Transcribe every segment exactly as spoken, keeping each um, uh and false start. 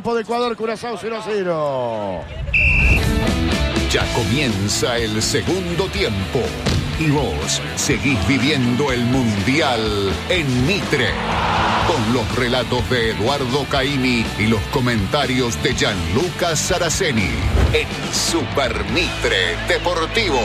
tiempo de Ecuador, Curazao cero a cero. Ya comienza el segundo tiempo y vos seguís viviendo el Mundial en Mitre. Con los relatos de Eduardo Caimi y los comentarios de Gianluca Saraceni en Super Mitre Deportivo.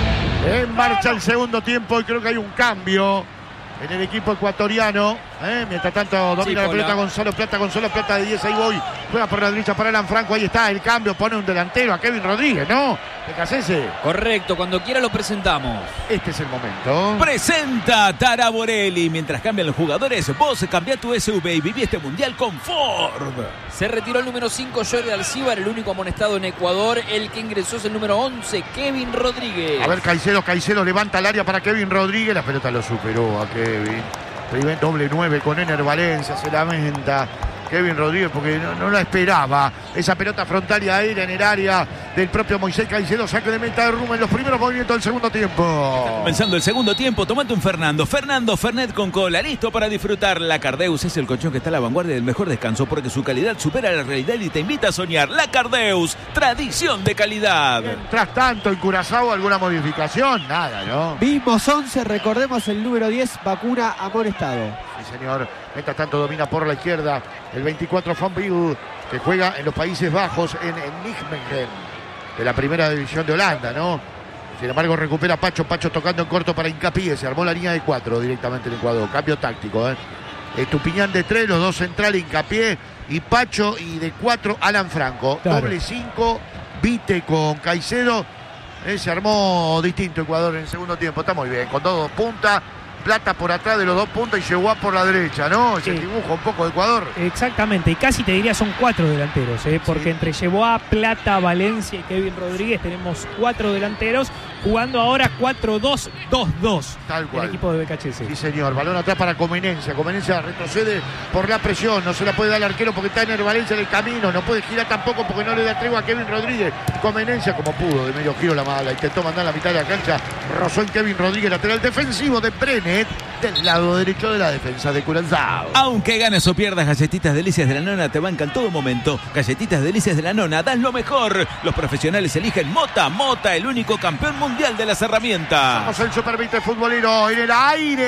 En marcha el segundo tiempo y creo que hay un cambio en el equipo ecuatoriano. ¿eh? Mientras tanto domina sí, la pelota Gonzalo Plata, Gonzalo Plata de diez, ahí voy. Juega por la derecha para Alan Franco, ahí está el cambio, pone un delantero a Kevin Rodríguez, ¿no? ¿De Casese? Correcto, cuando quiera lo presentamos. Este es el momento. Presenta Tara Borelli. Mientras cambian los jugadores, vos cambiá tu S U V y viví este mundial con Ford. Se retiró el número cinco, Jordi Alcibar, el único amonestado en Ecuador. El que ingresó es el número once, Kevin Rodríguez. A ver, Caicedo, Caicedo levanta el área para Kevin Rodríguez. La pelota lo superó a Kevin. Primer doble nueve con Ener Valencia, se lamenta Kevin Rodríguez porque no, no la esperaba. Esa pelota frontal y aérea en el área del propio Moisés Caicedo. Saque de meta de Ruma en los primeros movimientos del segundo tiempo. Está comenzando el segundo tiempo. Tomate un Fernando. Fernando Fernet con cola. Listo para disfrutar. La Cardeus es el colchón que está a la vanguardia del mejor descanso porque su calidad supera la realidad y te invita a soñar. La Cardeus, tradición de calidad. Mientras tanto, en Curazao, ¿alguna modificación? Nada, ¿no? Vimos once, recordemos el número diez, vacuna amonestado. Sí, señor. Mientras tanto, domina por la izquierda el veinticuatro Van Biel, que juega en los Países Bajos, en, en Nijmegen, de la primera división de Holanda, ¿no? Sin embargo, recupera Pacho, Pacho tocando en corto para Hincapié. Se armó la línea de cuatro directamente en Ecuador. Cambio táctico, ¿eh? Estupiñán de tres, los dos centrales, Hincapié y Pacho, y de cuatro, Alan Franco. Claro. Doble cinco, Vite con Caicedo. Eh, se armó distinto Ecuador en el segundo tiempo. Está muy bien, con dos puntas. Plata por atrás de los dos puntas y llegó por la derecha, ¿no? Ese sí. Dibujo un poco de Ecuador. Exactamente, y casi te diría son cuatro delanteros, ¿eh? Porque sí. Entre Yeboah, Plata, Valencia y Kevin Rodríguez tenemos cuatro delanteros jugando ahora cuatro dos dos dos. Tal cual. El equipo de B K H S. Sí, señor. Balón atrás para Comenencia. Comenencia retrocede por la presión. No se la puede dar al arquero porque está en el Valencia en el camino. No puede girar tampoco porque no le da tregua a Kevin Rodríguez. Comenencia como pudo. De medio giro la mala. Intentó mandar a la mitad de la cancha. Rozó en Kevin Rodríguez. Lateral defensivo de Brenet. Del lado derecho de la defensa de Curazao. Aunque ganes o pierdas, Galletitas Delicias de la Nona te bancan todo momento. Galletitas Delicias de la Nona, dan lo mejor. Los profesionales eligen Mota. Mota, el único campeón mundial de las herramientas. Vamos al Super Mitre futbolero en el aire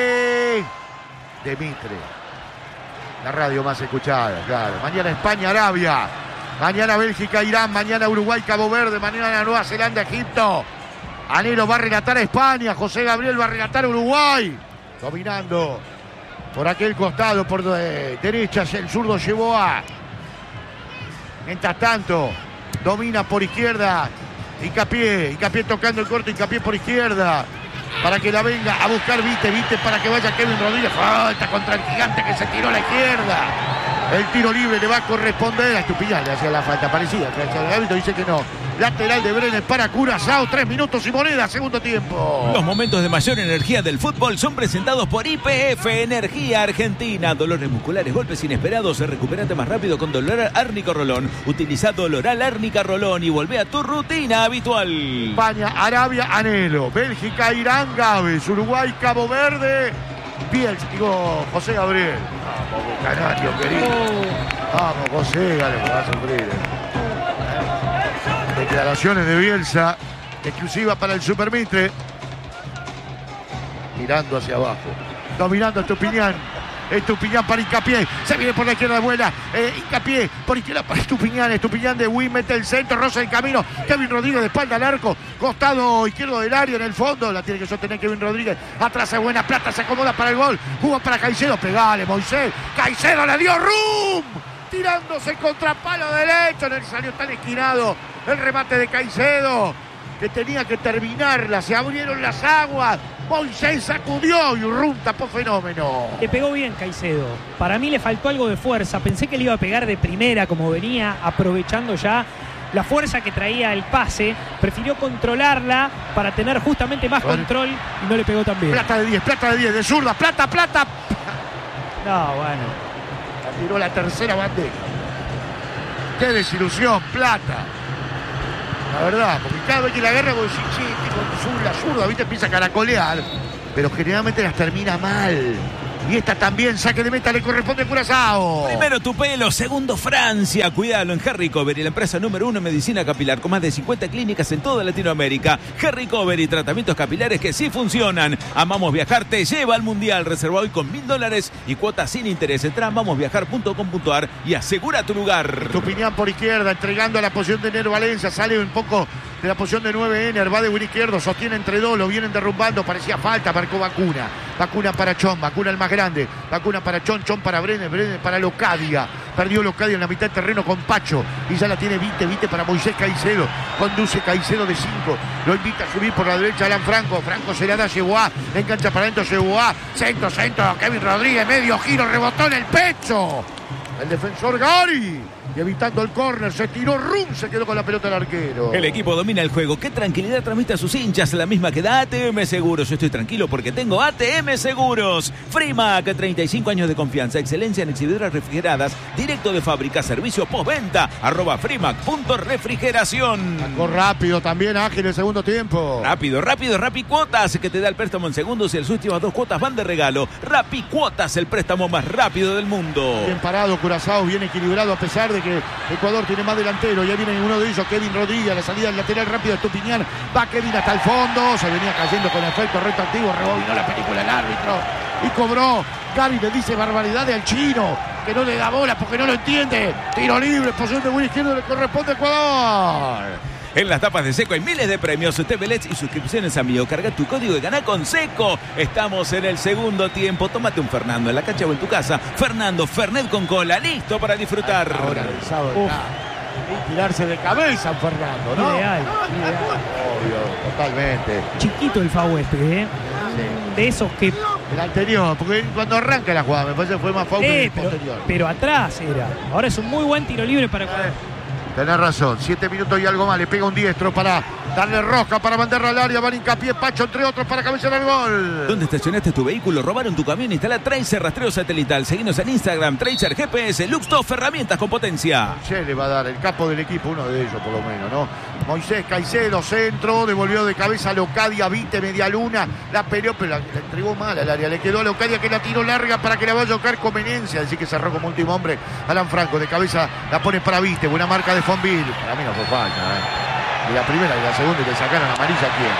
de Mitre. La radio más escuchada, claro. Mañana España, Arabia. Mañana Bélgica, Irán. Mañana Uruguay, Cabo Verde. Mañana Nueva Zelanda, Egipto. Anelo va a relatar a España. José Gabriel va a relatar a Uruguay. Dominando por aquel costado, por de derecha, el zurdo Yeboah. Mientras tanto, domina por izquierda Hincapié. Hincapié tocando el corto, Hincapié por izquierda. Para que la venga a buscar Vite. Vite para que vaya Kevin Rodríguez. Falta contra el gigante que se tiró a la izquierda. El tiro libre le va a corresponder a Estupiñán. Le hacía la falta, parecía. El árbitro dice que no. Lateral de Brenes para Curazao. Tres minutos y moneda, segundo tiempo. Los momentos de mayor energía del fútbol son presentados por Y P F Energía Argentina. Dolores musculares, golpes inesperados. Recuperate más rápido con Dolor Árnica Rolón. Utiliza Doloral Árnica Rolón y volvé a tu rutina habitual. España, Arabia, Anelo. Bélgica, Irán, Gávez. Uruguay, Cabo Verde. Bielsa, digo, José Gabriel. Vamos, canario querido. Vamos, José, dale, que va a sufrir. Declaraciones de Bielsa, exclusiva para el Super Mitre. Mirando hacia abajo. Dominando Estupiñán. Estupiñán para Hincapié. Se viene por la izquierda, vuela. Eh, Hincapié por izquierda para Estupiñán. Estupiñán de Wii mete el centro. Rosa el camino. Kevin Rodríguez de espalda al arco. Costado izquierdo del área en el fondo. La tiene que sostener Kevin Rodríguez. Atrás es buena Plata. Se acomoda para el gol. Jugó para Caicedo. Pegale, Moisés. Caicedo le dio rum. Tirándose contra palo derecho. No salió tan esquinado el remate de Caicedo, que tenía que terminarla. Se abrieron las aguas. Moisés sacudió y Rum tapó fenómeno. Le pegó bien Caicedo. Para mí le faltó algo de fuerza. Pensé que le iba a pegar de primera, como venía aprovechando ya la fuerza que traía el pase. Prefirió controlarla para tener justamente más bueno. control y no le pegó tan bien. Plata de diez, Plata de diez, de zurda. Plata, Plata. No, bueno. La tiró la tercera bandeja. Qué desilusión, Plata. La verdad, porque cada vez que la agarra, vos decís, che, con la zurda, ¿viste? Empieza a caracolear, pero generalmente las termina mal. Y esta también, saque de meta, le corresponde a Curazao. Primero Tupelo, segundo Francia. Cuídalo en Hair Recovery, la empresa número uno en medicina capilar, con más de cincuenta clínicas en toda Latinoamérica. Hair Recovery, tratamientos capilares que sí funcionan. Amamos Viajar te lleva al Mundial. Reserva hoy con mil dólares y cuotas sin interés. Entra a amamos viajar punto com punto a r y asegura tu lugar. Estupiñán por izquierda, entregando a la posición de Ener Valencia. Sale un poco de la posición de nueve Ener, va de buen izquierdo, sostiene entre dos, lo vienen derrumbando, parecía falta, marcó Vacuna. Vacuna para Chon, Vacuna el más grande. Vacuna para Chon, Chon para Brenes, Brenes para Locadia. Perdió Locadia en la mitad del terreno con Pacho. Y ya la tiene Vite, Vite para Moisés Caicedo. Conduce Caicedo de cinco. Lo invita a subir por la derecha Alan Franco. Franco se la da a Yeboah. Engancha para adentro Yeboah. Centro, centro. Kevin Rodríguez, medio giro, rebotó en el pecho. El defensor Gary. Y evitando el córner, se tiró rum, se quedó con la pelota el arquero. El equipo domina el juego. ¿Qué tranquilidad transmite a sus hinchas? La misma que da A T M Seguros. Yo estoy tranquilo porque tengo A T M Seguros. Frimac, treinta y cinco años de confianza, excelencia en exhibidoras refrigeradas, directo de fábrica, servicio postventa, arroba Frimac punto refrigeración. Sacó rápido también, ágil el segundo tiempo. Rápido, rápido, Rapicuotas, que te da el préstamo en segundos y las últimas dos cuotas van de regalo. Rapicuotas, el préstamo más rápido del mundo. Bien parado Curazao, bien equilibrado a pesar de que Ecuador tiene más delantero. Ya viene uno de ellos, Kevin Rodríguez, la salida del lateral rápido de Estupiñán. Va Kevin hasta el fondo, se venía cayendo con efecto retroactivo, rebobinó la película el árbitro y cobró. Gaby le dice barbaridades al chino, que no le da bola porque no lo entiende. Tiro libre, posición de buen izquierdo, le corresponde a Ecuador. En las tapas de Seco hay miles de premios, T V L E Ds y suscripciones, amigo. Carga tu código y gana con Seco. Estamos en el segundo tiempo. Tómate un Fernando en la cancha o en tu casa. Fernando, Fernet con cola, listo para disfrutar. Ahora del sábado está. Y tirarse de cabeza a Fernando, ¿no? Ideal, ideal. Obvio, totalmente. Chiquito el Fau este, ¿eh? Sí. De esos que... El anterior, porque cuando arranca la jugada, me parece que fue más foul que Eh, el pero, posterior. pero atrás era. Ahora es un muy buen tiro libre para Ecuador. Tenés razón, siete minutos y algo más, le pega un diestro para darle rosca, para mandarlo al área, van hincapié, Pacho entre otros para cabecear al gol. ¿Dónde estacionaste tu vehículo? ¿Robaron tu camión? Instala Tracer Rastreo Satelital. Seguinos en Instagram, Tracer G P S, Luxtoff, herramientas con potencia. Se le va a dar el capo del equipo, uno de ellos por lo menos, ¿no? Moisés Caicedo, centro, devolvió de cabeza a Locadia, Vite, media luna, la peleó, pero la, la entregó mal al área, le quedó a Locadia que la tiró larga para que la vaya a tocar Comenencia, así que cerró como último hombre Alan Franco, de cabeza la pone para Vite, buena marca de Fonville, para mí no fue falta, ¿eh? Y la primera y la segunda y le sacaron amarilla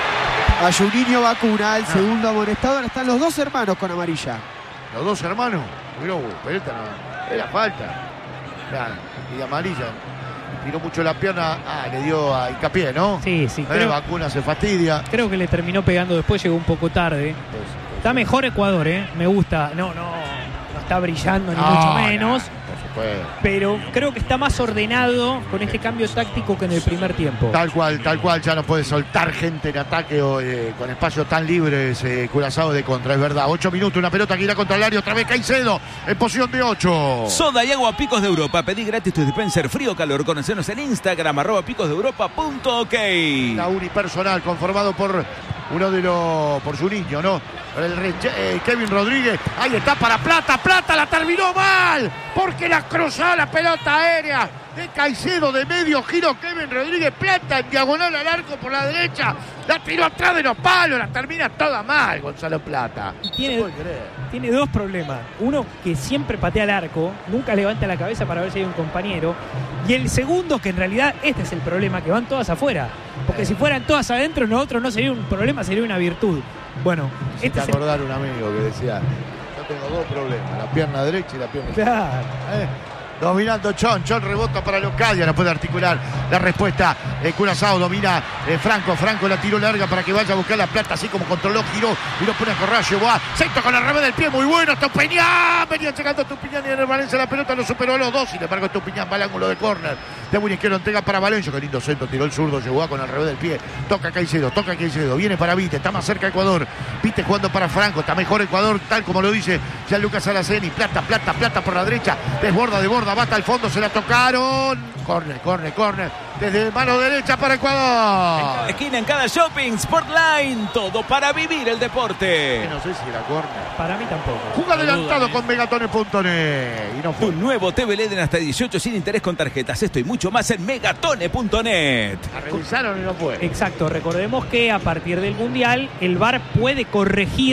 a quién. A Juninho Vacuna, el segundo amonestado. Ahora están los dos hermanos con amarilla. Los dos hermanos, miró, pero esta no, era falta. Claro, y amarilla. Tiró mucho la pierna, ah, le dio a hincapié, ¿no? Sí, sí. Pero Creo, Vacuna se fastidia. creo que le terminó pegando después, llegó un poco tarde. Pues, Está mejor Ecuador, ¿eh? Me gusta. No, no, no está brillando ni no, mucho no, menos. por supuesto. Pero creo que está más ordenado con este cambio táctico que en el primer tiempo. Tal cual, tal cual, ya no puede soltar gente en ataque o, eh, con espacios tan libres, eh, Curazao de contra, es verdad. Ocho minutos, una pelota que irá contra el área, otra vez Caicedo, en posición de ocho. Soda y agua Picos de Europa. Pedí gratis tu dispenser frío o calor. Conocenos en Instagram, arroba picos de europa punto ok. La unipersonal conformado por uno de los, por su niño, ¿no? El reche, eh, Kevin Rodríguez, ahí está para Plata, Plata la terminó mal, porque la cruzó la pelota aérea de Caicedo de medio giro, Kevin Rodríguez, Plata en diagonal al arco por la derecha, la tiró atrás de los palos, la termina toda mal Gonzalo Plata. Y tiene, No puede creer. tiene dos problemas. Uno, que siempre patea al arco, nunca levanta la cabeza para ver si hay un compañero. Y el segundo, que en realidad este es el problema, que van todas afuera. Porque si fueran todas adentro, nosotros no sería un problema, sería una virtud. Bueno, Si este te es el... acordar un amigo que decía, yo tengo dos problemas, la pierna derecha y la pierna izquierda. Claro. Eh, Dominando Chon, Chon rebota para Locadia, no puede articular la respuesta. Eh, Curazao domina eh, Franco, Franco la tiró larga para que vaya a buscar la Plata, así como controló, giró y lo pone a correr, llevó a centro con la revés del pie, muy bueno, Estupiñán, venía llegando Estupiñán y en el Valencia la pelota lo superó a los dos, sin embargo Estupiñán va al ángulo de córner, de buen izquierdo entrega para Valencia, que lindo centro, tiró el zurdo, llegó a con el revés del pie, toca Caicedo, toca Caicedo, viene para Vite, está más cerca Ecuador, Vite jugando para Franco, está mejor Ecuador, tal como lo dice Gianluca Salaceni, Plata, Plata, Plata por la derecha, desborda, de borda, va hasta el fondo, se la tocaron, córner, córner, córner, desde mano derecha para Ecuador. Cada esquina, en cada shopping, Sportline, todo para vivir el deporte. No sé si era córner. Para mí tampoco. Juega adelantado con Megatones punto net y no fue. Un nuevo T V L E D en hasta dieciocho sin interés con tarjetas. Esto y mucho más en megatone punto net. La revisaron y no fue. Exacto, recordemos que a partir del Mundial el V A R puede corregir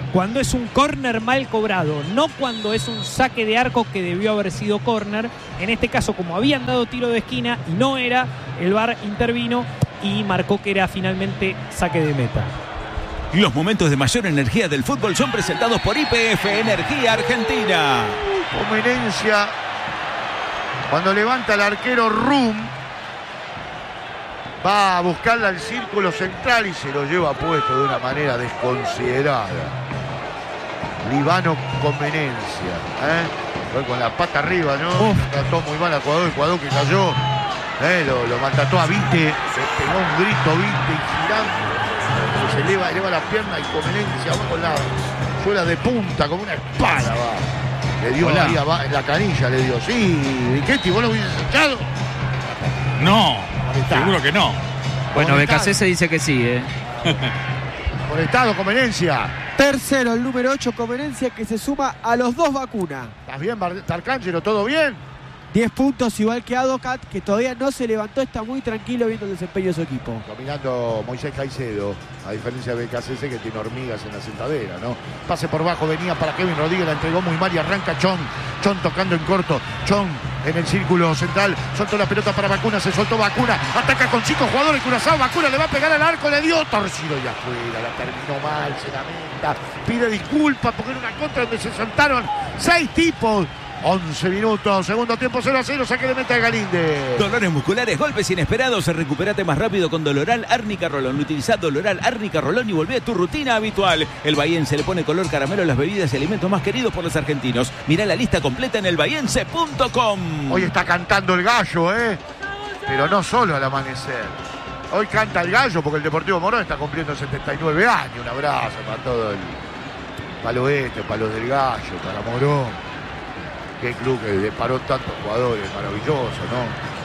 cuando es un córner mal cobrado, no cuando es un saque de arco que debió haber sido córner. En este caso, como habían dado tiro de esquina y no era, el V A R intervino y marcó que era finalmente saque de meta. Los momentos de mayor energía del fútbol son presentados por Y P F Energía Argentina. Comenencia, cuando levanta el arquero Rum, va a buscarla al círculo central y se lo lleva puesto de una manera desconsiderada. Libano Comenencia, ¿eh? Fue con la pata arriba, ¿no? Trató muy mal a Ecuador, Ecuador que cayó, ¿eh? lo, lo maltrató a Vite, se pegó un grito Vite y girando, se eleva, eleva la pierna y Comenencia va con la suela de punta, como una espada, va. Le dio ahí abajo, en la canilla, le dio, sí, Riquetti, ¿vos lo hubieses echado? No, seguro que no. Bueno, B K C se dice que sí, ¿eh? Por estado, Comenencia. Tercero, el número ocho, Comenencia, que se suma a los dos vacunas. ¿Estás bien, Tarcangelo? ¿Todo bien? diez puntos, igual que Adocat, que todavía no se levantó, está muy tranquilo viendo el desempeño de su equipo. Dominando Moisés Caicedo, a diferencia de B K C C, que tiene hormigas en la sentadera, ¿no? Pase por bajo, venía para Kevin Rodríguez, la entregó muy mal y arranca Chon. Chon tocando en corto. Chon en el círculo central, soltó la pelota para Vacuna, se soltó Vacuna, ataca con cinco jugadores, Curazao, Vacuna le va a pegar al arco, le dio torcido y afuera, la terminó mal, se lamenta, pide disculpas porque era una contra donde se soltaron seis tipos. once minutos, segundo tiempo cero a cero, saque de meta de Galíndez. Dolores musculares, golpes inesperados, recupérate más rápido con Doloral Árnica Rolón. Utiliza Doloral Árnica Rolón y volvé a tu rutina habitual. El bahiense le pone color caramelo a las bebidas y alimentos más queridos por los argentinos. Mirá la lista completa en el bahiense punto com. Hoy está cantando el gallo, ¿eh? Pero no solo al amanecer. Hoy canta el gallo porque el Deportivo Morón está cumpliendo setenta y nueve años. Un abrazo para todo el palo este, para los del gallo, para Morón. Qué club que deparó tantos jugadores, maravilloso, ¿no?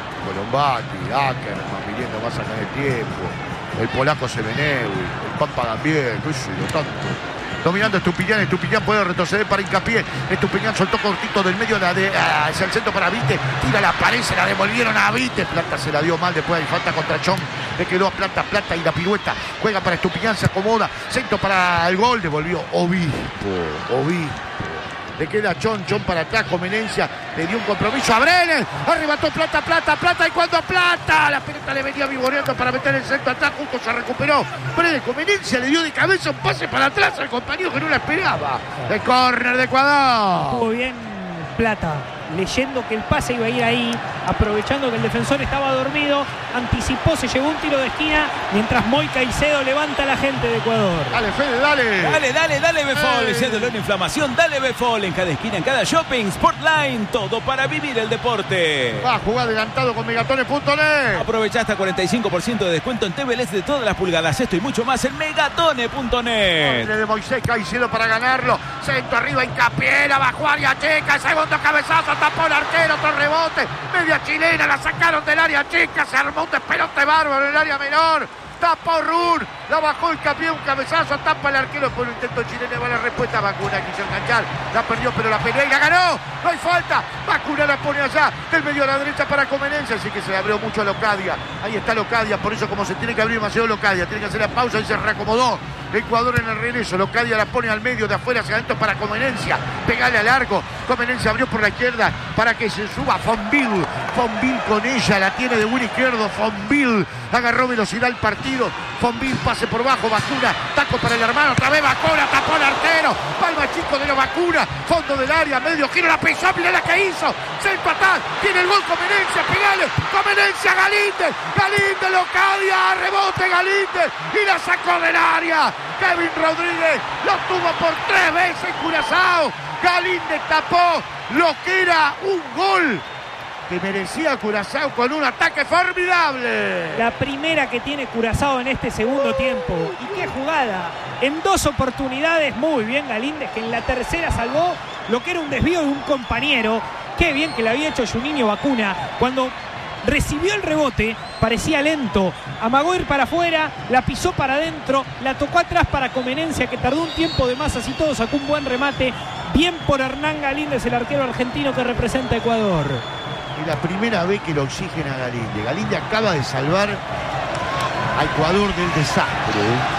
Colombati, Ackerman, viniendo más acá en el tiempo, el polaco Semenewi, el Pampa Gambier, qué sé yo, tanto. Dominando Estupiñán, Estupiñán puede retroceder para Hincapié, Estupiñán soltó cortito del medio la de, ah, hacia el centro para Vite, tira la pared, se la devolvieron a Vite, Plata se la dio mal, después hay falta contra Chon, le quedó a Plata, Plata y la pirueta, juega para Estupiñán, se acomoda, centro para el gol, devolvió Obispo, Obispo. Le queda Chon, Chon para atrás, Comenencia, le dio un compromiso a Brenes, arrebató Plata, Plata, Plata, y cuando Plata, la pelota le venía vivoreando para meter el centro atrás, justo se recuperó, Brenes, Comenencia le dio de cabeza un pase para atrás al compañero que no la esperaba, el córner de Ecuador. Estuvo bien Plata, leyendo que el pase iba a ir ahí, aprovechando que el defensor estaba dormido, anticipó, se llevó un tiro de esquina, mientras Moy Caicedo levanta a la gente de Ecuador. Dale, Fede, dale. Dale, dale, dale Befol. Si es dolor, inflamación, dale Befol. En cada esquina, en cada shopping, Sportline, todo para vivir el deporte. Va a jugar adelantado con megatones punto net. Aprovecha hasta cuarenta y cinco por ciento de descuento en T V L S de todas las pulgadas. Esto y mucho más en megatone punto net. De Moisés Caicedo para ganarlo. Centro arriba, Hincapié, la bajó área chica, el segundo cabezazo, tapó el arquero, otro rebote, media chilena, la sacaron del área chica, se armó un despelote bárbaro en el área menor, tapó Run, la bajó Hincapié, un cabezazo, tapa el arquero por un intento chileno, va la respuesta, Vacuna quiso enganchar, la perdió pero la peleó y la ganó, no hay falta, Vacuna la pone allá, del medio a la derecha para Comenencia, así que se le abrió mucho a Locadia, ahí está Locadia, por eso como se tiene que abrir demasiado Locadia, tiene que hacer la pausa y se reacomodó. Ecuador en el regreso, Locadia la pone al medio, de afuera hacia adentro para Comenencia, pegale a largo, Comenencia abrió por la izquierda para que se suba Fonville, Fonville con ella, la tiene de buen izquierdo, Fonville agarró velocidad al partido, Fonville pase por bajo, Vacuna, taco para el hermano, otra vez Vacuna, tapó el arquero, palma chico de la Vacuna, fondo del área, medio giro, la pisó, mira la que hizo, centro atrás, tiene el gol Comenencia, pegale, Comenencia, Galíndez, Galíndez, Locadia, rebote Galíndez, y la sacó del área. Kevin Rodríguez lo tuvo por tres veces Curazao. Galíndez tapó lo que era un gol que merecía Curazao con un ataque formidable. La primera que tiene Curazao en este segundo tiempo. Y qué jugada. En dos oportunidades, muy bien Galíndez, que en la tercera salvó lo que era un desvío de un compañero. Qué bien que le había hecho Juninho Vacuna. Cuando recibió el rebote, parecía lento, amagó ir para afuera, la pisó para adentro, la tocó atrás para Comenencia, que tardó un tiempo de más, así todo sacó un buen remate. Bien por Hernán Galíndez, el arquero argentino que representa a Ecuador. Y la primera vez que lo oxigena Galíndez. Galíndez acaba de salvar a Ecuador del desastre.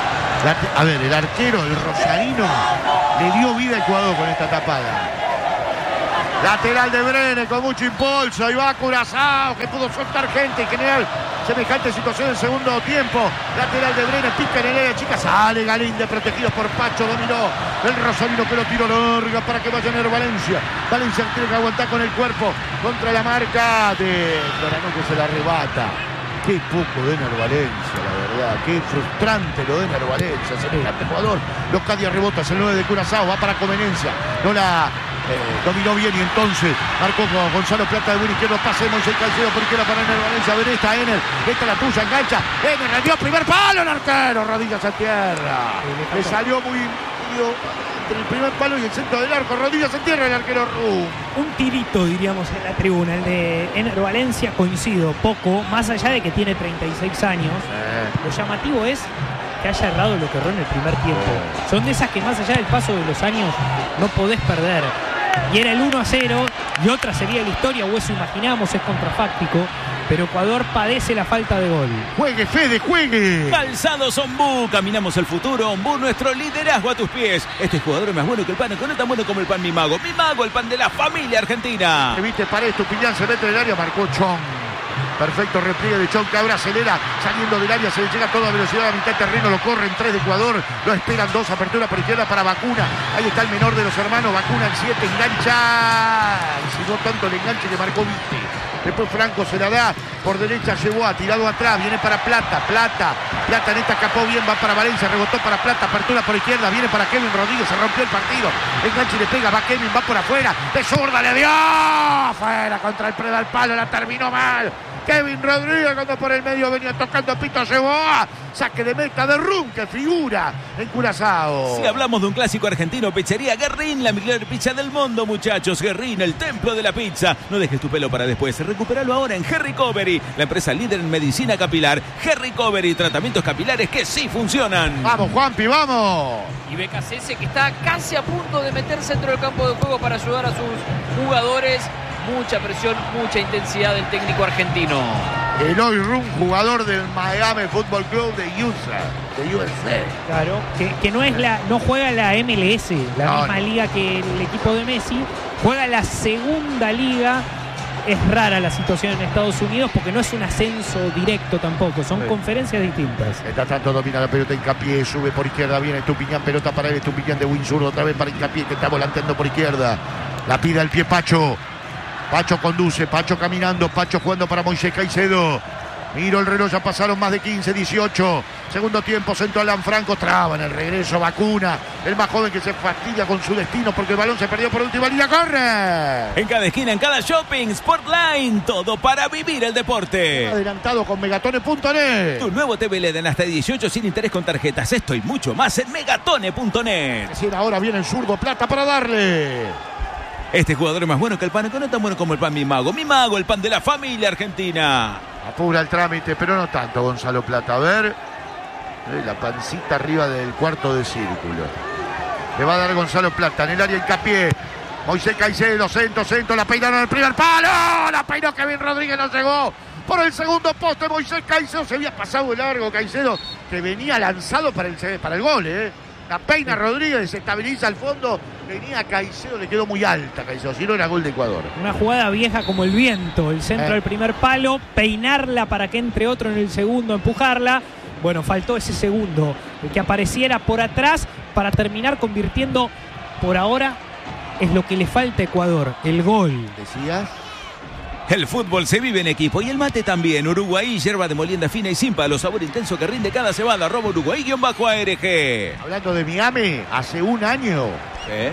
La, a ver, el arquero, el rosarino, le dio vida a Ecuador con esta tapada. Lateral de Brenes con mucho impulso. Y va Curazao, que pudo soltar gente y generar semejante situación en el segundo tiempo. Lateral de Brenes, pica en el área chica. Sale Galíndez, protegido por Pacho. Dominó el rosarino, que lo tiró larga para que vaya a Ener Valencia. Valencia tiene que aguantar con el cuerpo contra la marca de Dorano, que se la arrebata. Qué poco de Ener Valencia, la verdad. Qué frustrante lo de Ener Valencia. Semejante jugador. Los Cádiz rebota, es el nueve de Curazao. Va para Conveniencia. No la eh, dominó bien y entonces marcó con Gonzalo Plata de buen izquierdo. Pase de Moisés Caicedo por izquierda para Ener Valencia. A ver esta Ener. Esta la tuya, engancha. Ener le dio primer palo el arquero. Rodillas a tierra. Le salió muy impedido entre el primer palo y el centro del arco. Rodillas en tierra el arquero Rum. Un tirito, diríamos, en la tribuna. El de Ener Valencia, coincido, poco. Más allá de que tiene treinta y seis años. Eh. Lo llamativo es que haya errado lo que erró en el primer tiempo. Eh. Son de esas que más allá del paso de los años no podés perder. Y era el uno a cero y otra sería la historia, o eso imaginamos, es contrafáctico. Pero Ecuador padece la falta de gol. ¡Juegue, Fede, juegue! Calzados Ombú, caminamos el futuro. Ombú, nuestro liderazgo a tus pies. Este jugador es más bueno que el pan, no es tan bueno como el pan Mi Mago. Mi Mago, el pan de la familia argentina. Te viste, Paredes, Estupiñán se mete en el área, marcó Chong. Perfecto repliegue de Chong, que ahora acelera, saliendo del área, se le llega a toda velocidad a mitad de terreno, lo corren tres de Ecuador, lo esperan dos, apertura por izquierda para Vacuna. Ahí está el menor de los hermanos, Vacuna en siete, engancha. Y si no tanto el enganche que marcó Vite. Después Franco se la da, por derecha llegó a tirado atrás, viene para Plata, Plata, Plata en esta capó bien, va para Valencia, rebotó para Plata, apertura por izquierda, viene para Kevin Rodríguez, se rompió el partido, enganche y le pega, va Kevin, va por afuera, de zurda le dio, afuera contra el preda al palo, la terminó mal. Kevin Rodríguez cuando por el medio venía tocando Pito Ceboa. Saque de meta de Rum, que figura en Curazao. Si hablamos de un clásico argentino, Pizzería Guerrín, la mejor pizza del mundo, muchachos. Guerrín, el templo de la pizza. No dejes tu pelo para después. Recupéralo ahora en G-Recovery, la empresa líder en medicina capilar. G-Recovery, tratamientos capilares que sí funcionan. Vamos, Juanpi, vamos. Y B K C S, que está casi a punto de meterse dentro del campo de juego para ayudar a sus jugadores. Mucha presión, mucha intensidad del técnico argentino. Eloy Rum, jugador del Miami Football Club de U S A, de U S A. Claro, que, que no es la, no juega la M L S, la no, misma no. liga que el equipo de Messi, juega la segunda liga. Es rara la situación en Estados Unidos porque no es un ascenso directo tampoco, son sí. conferencias distintas. Está tanto, domina la pelota, Hincapié, sube por izquierda, viene Estupiñán, pelota para él, Estupiñán de Winsur, otra vez para Hincapié, que está volanteando por izquierda. La pide al pie Pacho. Pacho conduce, Pacho caminando, Pacho jugando para Moisés Caicedo. Miro el reloj, ya pasaron más de quince, dieciocho. Segundo tiempo, centro Alan Franco, traba en el regreso, Vacuna. El más joven que se fastidia con su destino porque el balón se perdió por última línea, corre. En cada esquina, en cada shopping, Sportline, todo para vivir el deporte. Adelantado con megatone punto net. Tu nuevo T V L E D en hasta dieciocho sin interés con tarjetas. Esto y mucho más en megatone punto net. Es decir, ahora viene el zurdo Plata para darle. Este jugador es más bueno que el pan, que no es tan bueno como el pan Mi Mago. Mi Mago, el pan de la familia argentina. Apura el trámite, pero no tanto, Gonzalo Plata. A ver, la pancita arriba del cuarto de círculo. Le va a dar Gonzalo Plata en el área, Hincapié. Moisés Caicedo, centro, centro, la peinaron en el primer palo. La peinó Kevin Rodríguez, no llegó. Por el segundo poste, Moisés Caicedo se había pasado de largo. Caicedo, que venía lanzado para el, para el gol, ¿eh? La peina Rodríguez, se estabiliza al fondo. Venía Caicedo, le quedó muy alta Caicedo, si no era gol de Ecuador. Una jugada vieja como el viento, el centro eh. del primer palo, peinarla para que entre otro en el segundo, empujarla. Bueno, faltó ese segundo, el que apareciera por atrás para terminar convirtiendo, por ahora, es lo que le falta a Ecuador, el gol. ¿Decías? El fútbol se vive en equipo y el mate también. Uruguay, yerba de molienda fina y sin palo, sabor intenso que rinde cada cebada. Arroba Uruguay guión bajo A R G. Hablando de Miami, hace un año ¿Eh?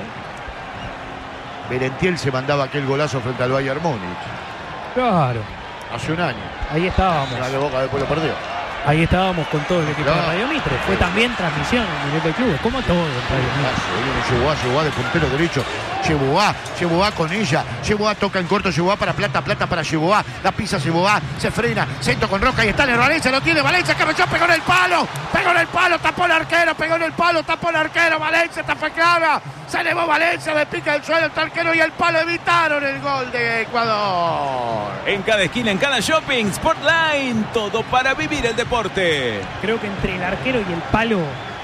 Merentiel se mandaba aquel golazo frente al Bayern Múnich. Claro. Hace un año. Ahí estábamos. La de Boca después lo perdió. Ahí estábamos con todo el equipo no. de Radio Mitre. Fue también transmisión en nivel del club, como todo en Radio Mitre. Llevó a, llevó a de puntero derecho. Llevó a, llevó a con ella. Llevó a, toca en corto, llevó a para Plata, Plata para llevó a. La pisa llevó a, se frena, centro con Roca y está en el Valencia, lo tiene Valencia, que rechazó, pegó en el palo, pegó en el palo, tapó el arquero, pegó en el palo, tapó el arquero, Valencia, está fecada. Se elevó Valencia, de pica del suelo, el arquero y el palo evitaron el gol de Ecuador. En cada esquina, en cada shopping, Sportline, todo para vivir el deporte. Creo que entre el arquero y el palo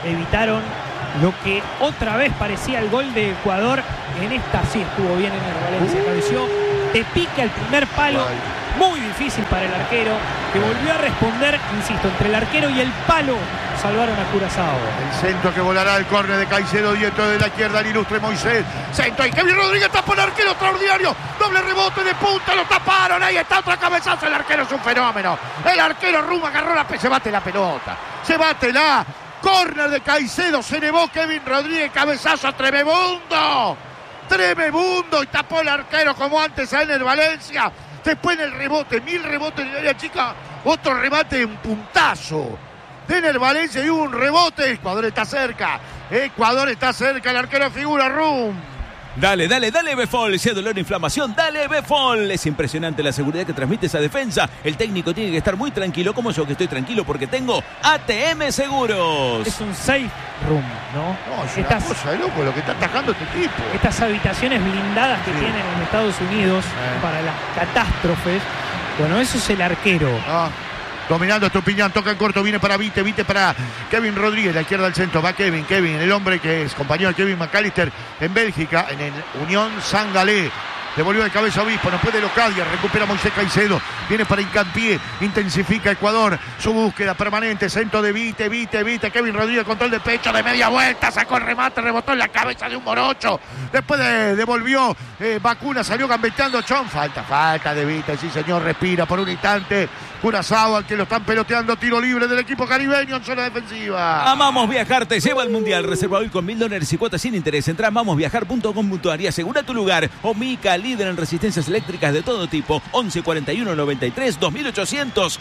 evitaron lo que otra vez parecía el gol de Ecuador. En esta sí estuvo bien en el Valencia, cabeció, te pica el primer palo, muy difícil para el arquero, que volvió a responder, insisto, entre el arquero y el palo salvaron a Curazao. El centro que volará el córner de Caicedo, dietro de la izquierda, el ilustre Moisés. Centro y Kevin Rodríguez tapó el arquero, extraordinario. Doble rebote de punta, lo taparon. Ahí está otra cabezazo. El arquero es un fenómeno. El arquero Ruma agarró la pelota. Se bate la pelota. Se bate la. Córner de Caicedo. Se nevó Kevin Rodríguez. Cabezazo tremebundo. Tremebundo. Y tapó el arquero como antes en el Valencia. Después en el rebote. Mil rebotes en el área chica. Otro remate, un puntazo. En el Valencia y hubo un rebote. Ecuador está cerca. Ecuador está cerca. El arquero figura Rum. Dale, dale, dale Befol. Si hay dolor o inflamación, dale Befol. Es impresionante la seguridad que transmite esa defensa. El técnico tiene que estar muy tranquilo, como yo que estoy tranquilo porque tengo A T M Seguros. Es un safe room, ¿no? No, es Estas, una cosa de loco lo que está atajando este tipo. Estas habitaciones blindadas que Sí. tienen en Estados Unidos Eh. para las catástrofes. Bueno, eso es el arquero. Ah, dominando Estupiñán, toca en corto, viene para Vite, Vite para Kevin Rodríguez, la izquierda al centro, va Kevin, Kevin, el hombre que es compañero de Kevin McAllister en Bélgica, en el Unión Sangalé. Devolvió de cabeza Obispo, no puede Locadia, recupera Moisés Caicedo, viene para Hincapié, intensifica Ecuador, su búsqueda permanente, centro de Vite, Vite, Vite, Kevin Rodríguez, control de pecho de media vuelta, sacó el remate, rebotó en la cabeza de un morocho, después de, devolvió eh, Vacuna, salió gambeteando Chon, falta, falta de Vite, sí señor, respira por un instante, Curazao al que lo están peloteando, tiro libre del equipo caribeño en zona defensiva. Amamos Viajar, te lleva al Mundial. Reserva hoy con mil dólares y cuotas sin interés. Entra a amamos viajar punto com punto a r y asegura tu lugar. Omica, líder en resistencias eléctricas de todo tipo. once cuarenta y uno noventa y tres dos mil ochocientos.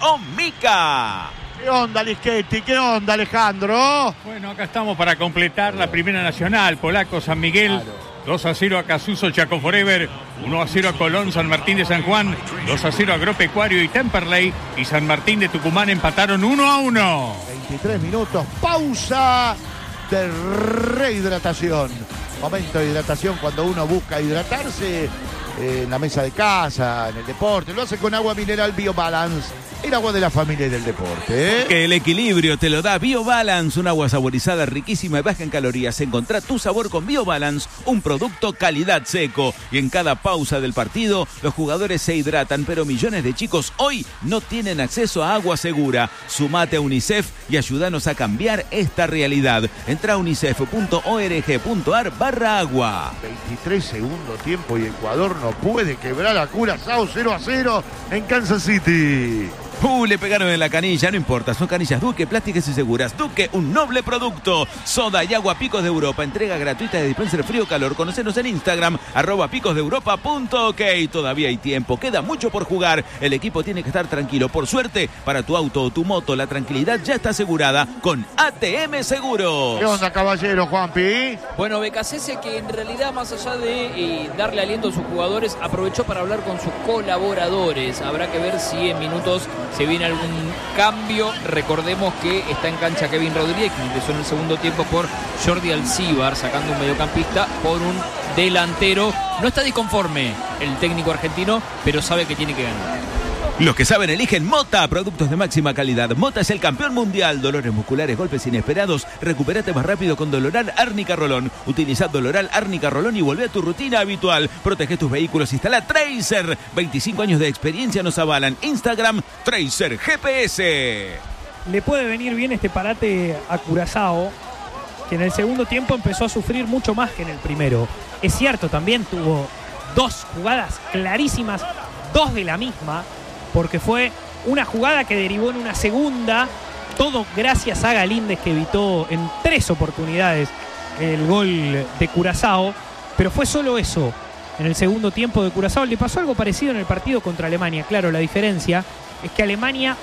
Omica. ¿Qué onda, Lischetti? ¿Qué onda, Alejandro? Bueno, acá estamos para completar la Primera Nacional. Polaco, San Miguel. dos a cero a Casuso, Chaco Forever, uno a cero a Colón, San Martín de San Juan, dos a cero a Agropecuario y Temperley, y San Martín de Tucumán empataron uno a uno. veintitrés minutos, pausa de rehidratación. Momento de hidratación cuando uno busca hidratarse eh, en la mesa de casa, en el deporte. Lo hace con agua mineral BioBalance, el agua de la familia y del deporte. ¿eh? Que el equilibrio te lo da BioBalance, un agua saborizada riquísima y baja en calorías. Encontrá tu sabor con BioBalance, un producto calidad seco. Y en cada pausa del partido, los jugadores se hidratan, pero millones de chicos hoy no tienen acceso a agua segura. Sumate a UNICEF y ayúdanos a cambiar esta realidad. Entra a unicef punto org punto ar barra agua. veintitrés segundo tiempo y Ecuador no puede quebrar a Curazao cero a cero en Kansas City. Uh, le pegaron en la canilla, no importa, son canillas Duque, plásticas y seguras. Duque, un noble producto. Soda y agua Picos de Europa, entrega gratuita de dispenser frío-calor. Conocenos en Instagram, arroba picosdeeuropa punto ok. Todavía hay tiempo, queda mucho por jugar. El equipo tiene que estar tranquilo. Por suerte, para tu auto o tu moto, la tranquilidad ya está asegurada con A T M Seguros. ¿Qué onda, caballero, Juanpi? Bueno, Becasese, que en realidad, más allá de eh, darle aliento a sus jugadores, aprovechó para hablar con sus colaboradores. Habrá que ver si en minutos se viene algún cambio. Recordemos que está en cancha Kevin Rodríguez, que ingresó en el segundo tiempo por Jordi Alcíbar, sacando un mediocampista por un delantero. No está disconforme el técnico argentino, pero sabe que tiene que ganar. Los que saben eligen Mota, productos de máxima calidad. Mota es el campeón mundial. Dolores musculares, golpes inesperados. Recupérate más rápido con Doloral Árnica Rolón. Utiliza Doloral Árnica Rolón y volvé a tu rutina habitual. Protege tus vehículos. Instala Tracer. veinticinco años de experiencia nos avalan. Instagram, Tracer G P S. Le puede venir bien este parate a Curazao, que en el segundo tiempo empezó a sufrir mucho más que en el primero. Es cierto, también tuvo dos jugadas clarísimas, dos de la misma, porque fue una jugada que derivó en una segunda, todo gracias a Galíndez, que evitó en tres oportunidades el gol de Curazao, pero fue solo eso en el segundo tiempo de Curazao. Le pasó algo parecido en el partido contra Alemania. Claro, la diferencia es que Alemania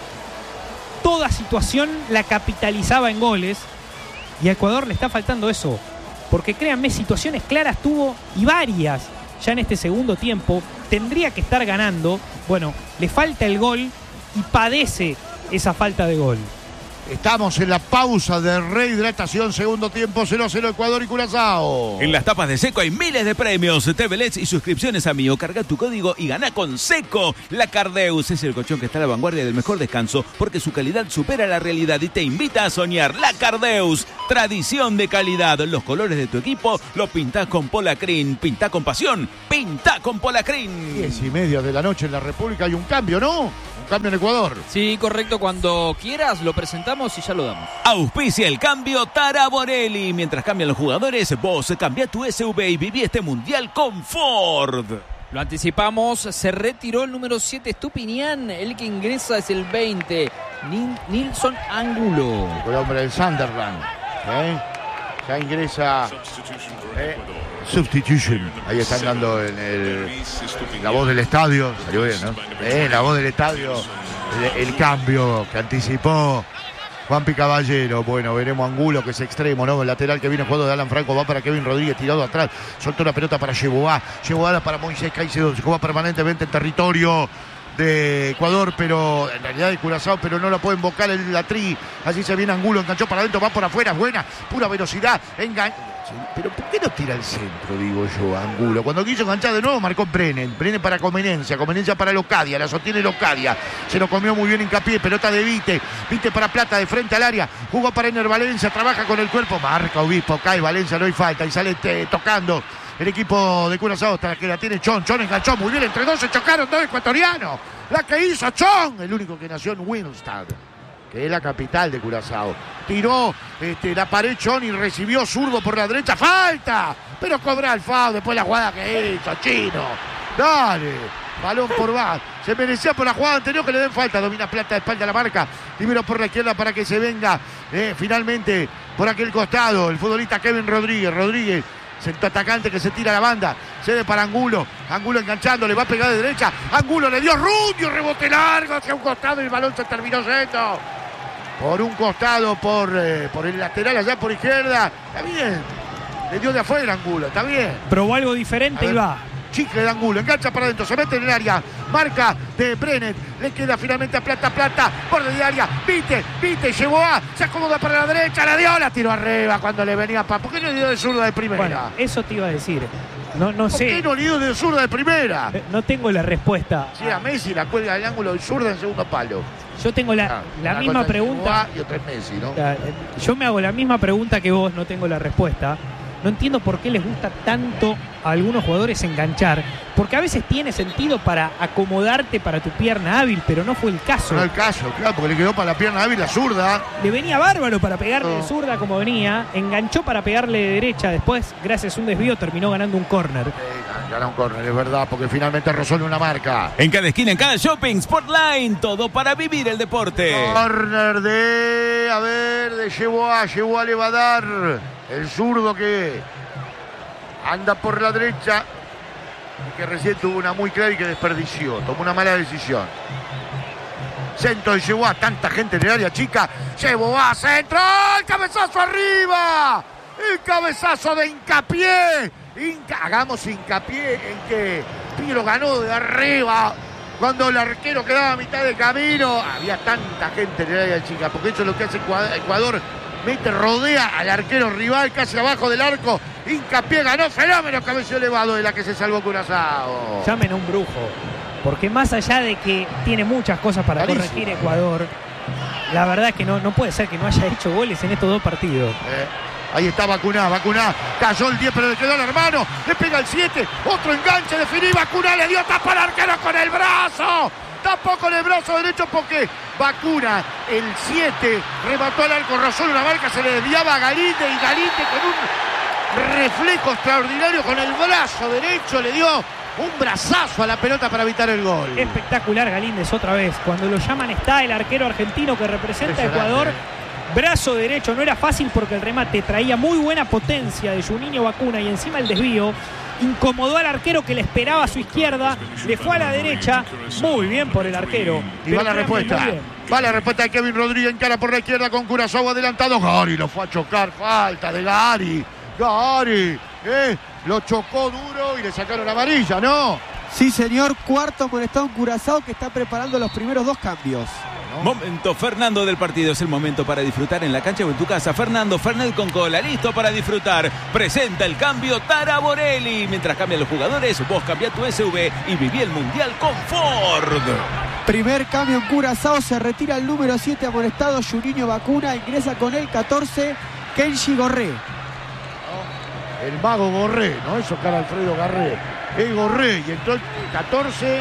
toda situación la capitalizaba en goles y a Ecuador le está faltando eso, porque créanme, situaciones claras tuvo y varias ya en este segundo tiempo. Tendría que estar ganando. Bueno, le falta el gol y padece esa falta de gol. Estamos en la pausa de rehidratación, segundo tiempo, cero a cero Ecuador y Curazao. En las tapas de Seco hay miles de premios, T V L E Ds y suscripciones a Mío. Carga tu código y gana con Seco. La Cardeus es el colchón que está a la vanguardia del mejor descanso porque su calidad supera la realidad y te invita a soñar. La Cardeus, tradición de calidad. Los colores de tu equipo los pintás con Polacrin. Pintá con pasión, pintá con Polacrin. Diez y media de la noche en la República hay un cambio, ¿no? Un cambio en Ecuador. Sí, correcto. Cuando quieras lo presentamos y ya lo damos. Auspicia el cambio Taraborelli. Mientras cambian los jugadores, vos cambia tu S U V y viví este mundial con Ford. Lo anticipamos, se retiró el número siete, Stupinian. El que ingresa es el veinte, Nil- Nilson Angulo. El hombre del Sunderland. ¿eh? Ya ingresa. Eh, substitution. Ahí están dando en el, la voz del estadio. Salió bien, ¿no? Eh, la voz del estadio. El, el cambio que anticipó Juanpi Caballero. Bueno, veremos Angulo, que es extremo, ¿no? El lateral que viene jugando de Alan Franco va para Kevin Rodríguez, tirado atrás. Soltó la pelota para Yeboah. Yeboah para Moisés Caicedo. Se juega permanentemente en territorio de Ecuador, pero en realidad de Curazao, pero no la puede invocar el Latrí. Así se viene Angulo, enganchó para adentro, va por afuera, es buena, pura velocidad, engan... sí, pero ¿por qué no tira al centro, digo yo, Angulo? Cuando quiso enganchar de nuevo, marcó Brennen, Brennen para Comenencia, Comenencia para Locadia, la sostiene Locadia, se lo comió muy bien Hincapié, pelota de Vite, Vite para Plata, de frente al área, jugó para Ener Valencia, trabaja con el cuerpo, marca Obispo, cae Valencia, no hay falta, y sale te, tocando el equipo de Curazao, hasta que la tiene Chon, Chon enganchó muy bien, entre dos se chocaron, dos ecuatorianos, la que hizo Chon, el único que nació en Wilmstad, que es la capital de Curazao. Tiró este, la pared Chon y recibió zurdo por la derecha. ¡Falta! Pero cobra el foul después la jugada que hizo, Chino. Dale. Balón por va. Se merecía por la jugada anterior que le den falta. Domina Plata de espalda a la marca. Libero por la izquierda para que se venga eh, finalmente por aquel costado. El futbolista Kevin Rodríguez. Rodríguez. Centro atacante que se tira a la banda. Cede para Angulo. Angulo enganchando. Le va a pegar de derecha. Angulo le dio Rundio. Rebote largo hacia un costado y el balón se terminó yendo. Por un costado, por, eh, por el lateral allá por izquierda. Está bien. Le dio de afuera Angulo. Está bien. Probó algo diferente y va. Chicle de Angulo, engancha para adentro, se mete en el área, marca de Brennen, le queda finalmente a Plata, Plata, borde de área, Vite, Vite, llevó a, se acomoda para la derecha, la dio, la tiró arriba cuando le venía para. ¿Por qué no le dio de zurda de primera? Bueno, eso te iba a decir. No, no ¿Por sé. qué no le dio de zurda de primera? Eh, No tengo la respuesta. Sí, a Messi la cuelga del ángulo de zurda en segundo palo. Yo tengo la, Ah, la una misma cosa es pregunta. Yeboah y otra es Messi, ¿no? Eh, Yo me hago la misma pregunta que vos, no tengo la respuesta. No entiendo por qué les gusta tanto a algunos jugadores enganchar, porque a veces tiene sentido para acomodarte para tu pierna hábil, pero no fue el caso. No el caso, claro, porque le quedó para la pierna hábil la zurda. Le venía bárbaro para pegarle No. de zurda como venía, enganchó para pegarle de derecha, después, gracias a un desvío, terminó ganando un córner. Eh, Gana un córner, es verdad, porque finalmente rozó en una marca. En cada esquina, en cada shopping, Sportline, todo para vivir el deporte. Corner de, a ver, de Yeboah, Yeboah le va a dar el zurdo que anda por la derecha y que recién tuvo una muy clara y que desperdició, tomó una mala decisión. Centro de Yeboah, tanta gente en el área chica, Yeboah, centro, el cabezazo arriba, el cabezazo de Hincapié, Inca, hagamos hincapié en que Piro ganó de arriba. Cuando el arquero quedaba a mitad de camino, había tanta gente en el área chica, porque eso es lo que hace Ecuador, mete, rodea al arquero rival casi abajo del arco. Hincapié ganó, fenómeno, cabello elevado de la que se salvó Curazao. Llamen a un brujo, porque más allá de que tiene muchas cosas para Clarísimo. corregir Ecuador, la verdad es que no, no puede ser que no haya hecho goles en estos dos partidos. Eh, ahí está Vacuná, Vacuná, cayó el diez pero le quedó el hermano, le pega el siete, otro enganche, definí, Vacuná le dio tapa al arquero con el brazo. Tapó con el brazo derecho porque Vacuna, el siete, remató al arco, rozó una marca, se le desviaba a Galinde y Galinde con un reflejo extraordinario con el brazo derecho le dio un brazazo a la pelota para evitar el gol. Espectacular Galíndez otra vez. Cuando lo llaman está el arquero argentino que representa a Impresionante. Ecuador. Brazo derecho, no era fácil porque el remate traía muy buena potencia de Juninho Vacuna y encima el desvío. Incomodó al arquero que le esperaba a su izquierda, le fue a la derecha, muy bien por el arquero. Y va la Pero respuesta. muy bien. Va la respuesta de Kevin Rodríguez en cara por la izquierda con Curazao adelantado. Gary lo fue a chocar. Falta de Gary. Gary. ¿eh? Lo chocó duro y le sacaron amarilla, ¿no? Sí, señor, cuarto amonestado en Curazao, que está preparando los primeros dos cambios. ¿No? Momento Fernando del partido, es el momento para disfrutar en la cancha o en tu casa. Fernando Fernet con cola, listo para disfrutar. Presenta el cambio Tara Borelli. Mientras cambian los jugadores, vos cambia tu S U V y viví el Mundial con Ford. Primer cambio en Curazao, se retira el número siete amonestado Juninho Bacuna, ingresa con el catorce Kenji Gorré. El mago Gorré, ¿no? Eso cara Alfredo Garré. Es Gorré y entró el catorce.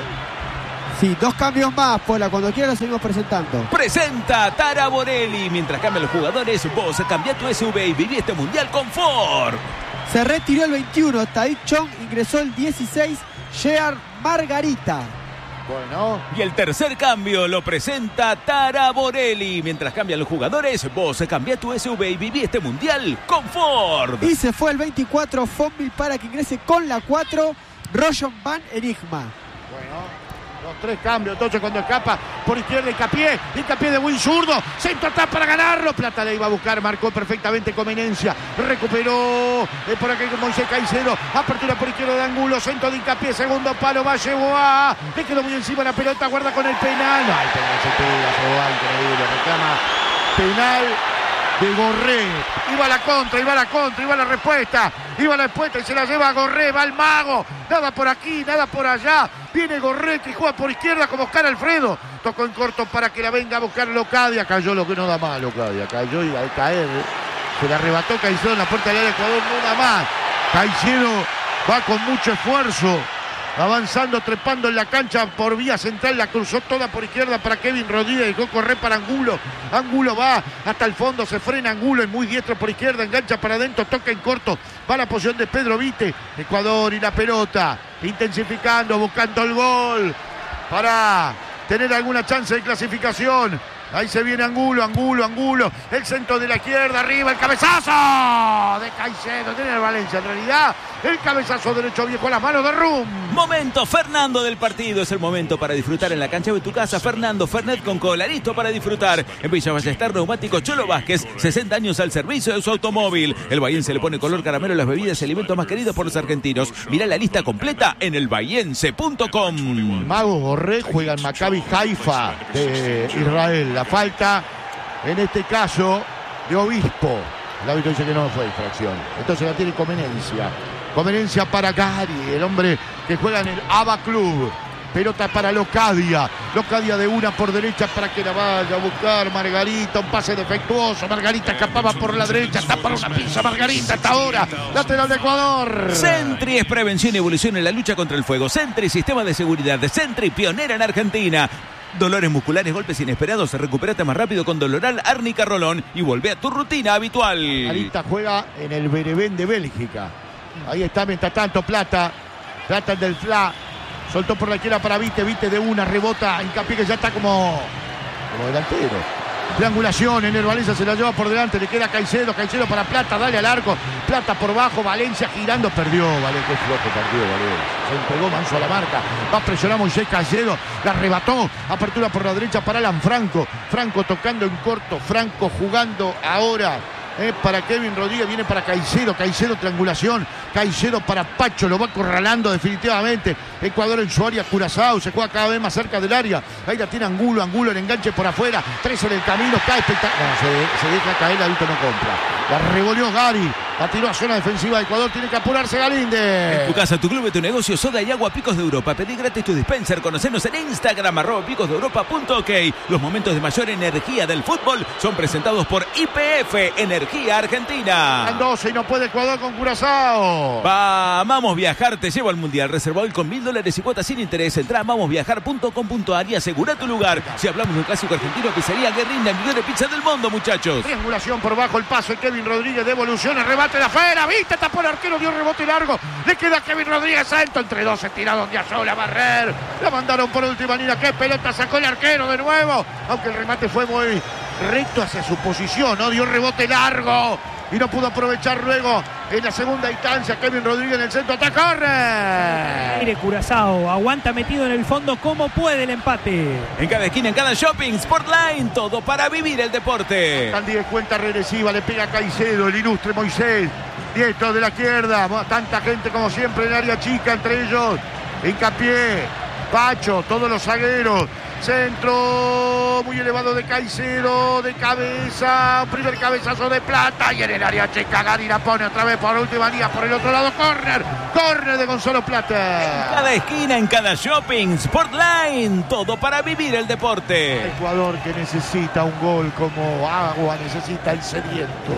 Sí, dos cambios más, Pola. Cuando quiera lo seguimos presentando. Presenta Tara Borelli. Mientras cambian los jugadores, vos cambia tu S U V y viví este Mundial con Ford. Se retiró el veintiuno Tadic Chong, ingresó el dieciséis Gerard Margarita. Bueno. Y el tercer cambio lo presenta Tara Borelli. Mientras cambian los jugadores, vos cambia tu S U V y viví este Mundial con Ford. Y se fue el veinticuatro Fonville para que ingrese con la cuatro Rojon Van Enigma. Bueno. Los tres cambios, entonces cuando escapa por izquierda, Hincapié, Hincapié de buen zurdo, centro atrás para ganarlo, Plata le iba a buscar, marcó perfectamente Comenencia, recuperó eh, por aquí con Moisés Caicedo, apertura por izquierda de Angulo, centro de Hincapié, segundo palo, va Yeboah, le quedó muy encima la pelota, guarda con el penal, no, el penal se tira, Yeboah, increíble, reclama penal de Gorré, iba a la contra, iba a la contra, iba a la respuesta, iba a la respuesta y se la lleva a Gorré, va al mago, nada por aquí, nada por allá, viene Gorré que juega por izquierda como Oscar Alfredo, tocó en corto para que la venga a buscar Locadia, cayó lo que no da más Locadia, cayó y al caer, se la arrebató Caicedo en la puerta del área de Ecuador, no da más, Caicedo va con mucho esfuerzo, avanzando, trepando en la cancha por vía central, la cruzó toda por izquierda para Kevin Rodríguez, dejó correr para Angulo, Angulo va hasta el fondo, se frena Angulo, es muy diestro por izquierda, engancha para adentro, toca en corto, va a la posición de Pedro Vite, Ecuador y la pelota, intensificando, buscando el gol, para tener alguna chance de clasificación. Ahí se viene Angulo, Angulo, Angulo, el centro de la izquierda, arriba, el cabezazo de Caicedo, tiene el Valencia en realidad, el cabezazo derecho viejo a las manos de Rum. Momento Fernando del partido, es el momento para disfrutar en la cancha o en tu casa. Fernando Fernet con cola, listo para disfrutar. En Villa Ballester, Neumático Cholo Vázquez, sesenta años al servicio de su automóvil. El bahiense le pone color caramelo a las bebidas y alimentos más queridos por los argentinos. Mirá la lista completa en el bahiense punto com. Mago Gorré juega en Maccabi Haifa de Israel. La falta, en este caso, de Obispo. El árbitro dice que no fue infracción. Entonces la tiene Comenencia. Comenencia para Gary, el hombre que juega en el Aba Club. Pelota para Locadia. Locadia de una por derecha para que la vaya a buscar Margarita. Un pase defectuoso. Margarita escapaba por la derecha. Está para una pizza Margarita hasta ahora. Lateral de Ecuador. Sentry es prevención y evolución en la lucha contra el fuego. Sentry, sistema de seguridad de Sentry, pionera en Argentina. Dolores musculares, golpes inesperados, recupérate más rápido con Doloral Árnica Rolón y volvé a tu rutina habitual. Margarita juega en el Berevén de Bélgica. Ahí está, mientras tanto, Plata. Plata el del Fla. Soltó por la izquierda para Vite. Vite de una, rebota. Hincapié que ya está como, como delantero. Triangulación, en el Valencia se la lleva por delante. Le queda Caicedo. Caicedo para Plata. Dale al arco. Plata por bajo. Valencia girando. Perdió. Vale, qué flojo partido, Valencia. Se entregó manso a la marca. Va a presionar Moisés Caicedo. La arrebató. Apertura por la derecha para Alan Franco. Franco tocando en corto. Franco jugando ahora. Eh, para Kevin Rodríguez, viene para Caicedo, Caicedo triangulación, Caicedo para Pacho, lo va acorralando definitivamente. Ecuador en su área, Curazao, se juega cada vez más cerca del área, ahí la tiene Angulo, Angulo el enganche por afuera, tres en el camino, cae espectacular, no, se, se deja caer, el adulto no compra, la revolvió Gary, la tiró a zona defensiva de Ecuador, tiene que apurarse Galíndez. En tu casa, tu club y tu negocio, soda y agua Picos de Europa, pedí gratis tu dispenser, conocernos en Instagram, arroba picos de europa punto ok. Los momentos de mayor energía del fútbol son presentados por I P F, Energía Argentina. En doce y no puede Ecuador con Curazao. Vamos Viajar, te lleva al Mundial. Reserva hoy con mil dólares y cuotas sin interés. Entra a vamos viajar punto com punto a r y asegura tu lugar. Si hablamos de un clásico argentino, pizzería Guerrinda, el millón de pizza del mundo, muchachos. Triangulación por bajo, el paso de Kevin Rodríguez, devolución, el rebate de afuera, viste, tapó el arquero, dio rebote largo. Le queda a Kevin Rodríguez alto, entre dos se tiraron de sola a barrer. La mandaron por última línea, qué pelota sacó el arquero de nuevo. Aunque el remate fue muy recto hacia su posición, ¿no? Dio rebote largo y no pudo aprovechar luego en la segunda instancia. Kevin Rodríguez en el centro, ¡ataca, corre! Aire Curazao, aguanta metido en el fondo como puede el empate. En cada esquina, en cada shopping, Sportline, todo para vivir el deporte. Candí cuenta regresiva, le pega a Caicedo, el ilustre Moisés, diestro de la izquierda, tanta gente como siempre en área chica, entre ellos Hincapié, Pacho, todos los zagueros. Centro muy elevado de Caicedo, de cabeza, primer cabezazo de Plata y en el área chica Gary la pone otra vez por última día por el otro lado, córner, córner de Gonzalo Plata. En cada esquina, en cada shopping, Sportline, todo para vivir el deporte. El jugador que necesita un gol como agua, necesita el sediento.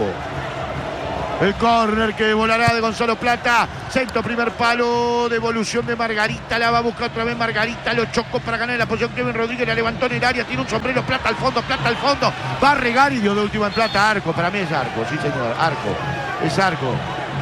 El córner que volará de Gonzalo Plata. Centro, primer palo, devolución de Margarita. La va a buscar otra vez Margarita. Lo chocó para ganar la posición. Kevin Rodríguez la levantó en el área. Tiene un sombrero. Plata al fondo, Plata al fondo. Va a regar y dio de última en Plata. Arco, para mí es arco. Sí, señor. Arco. Es arco.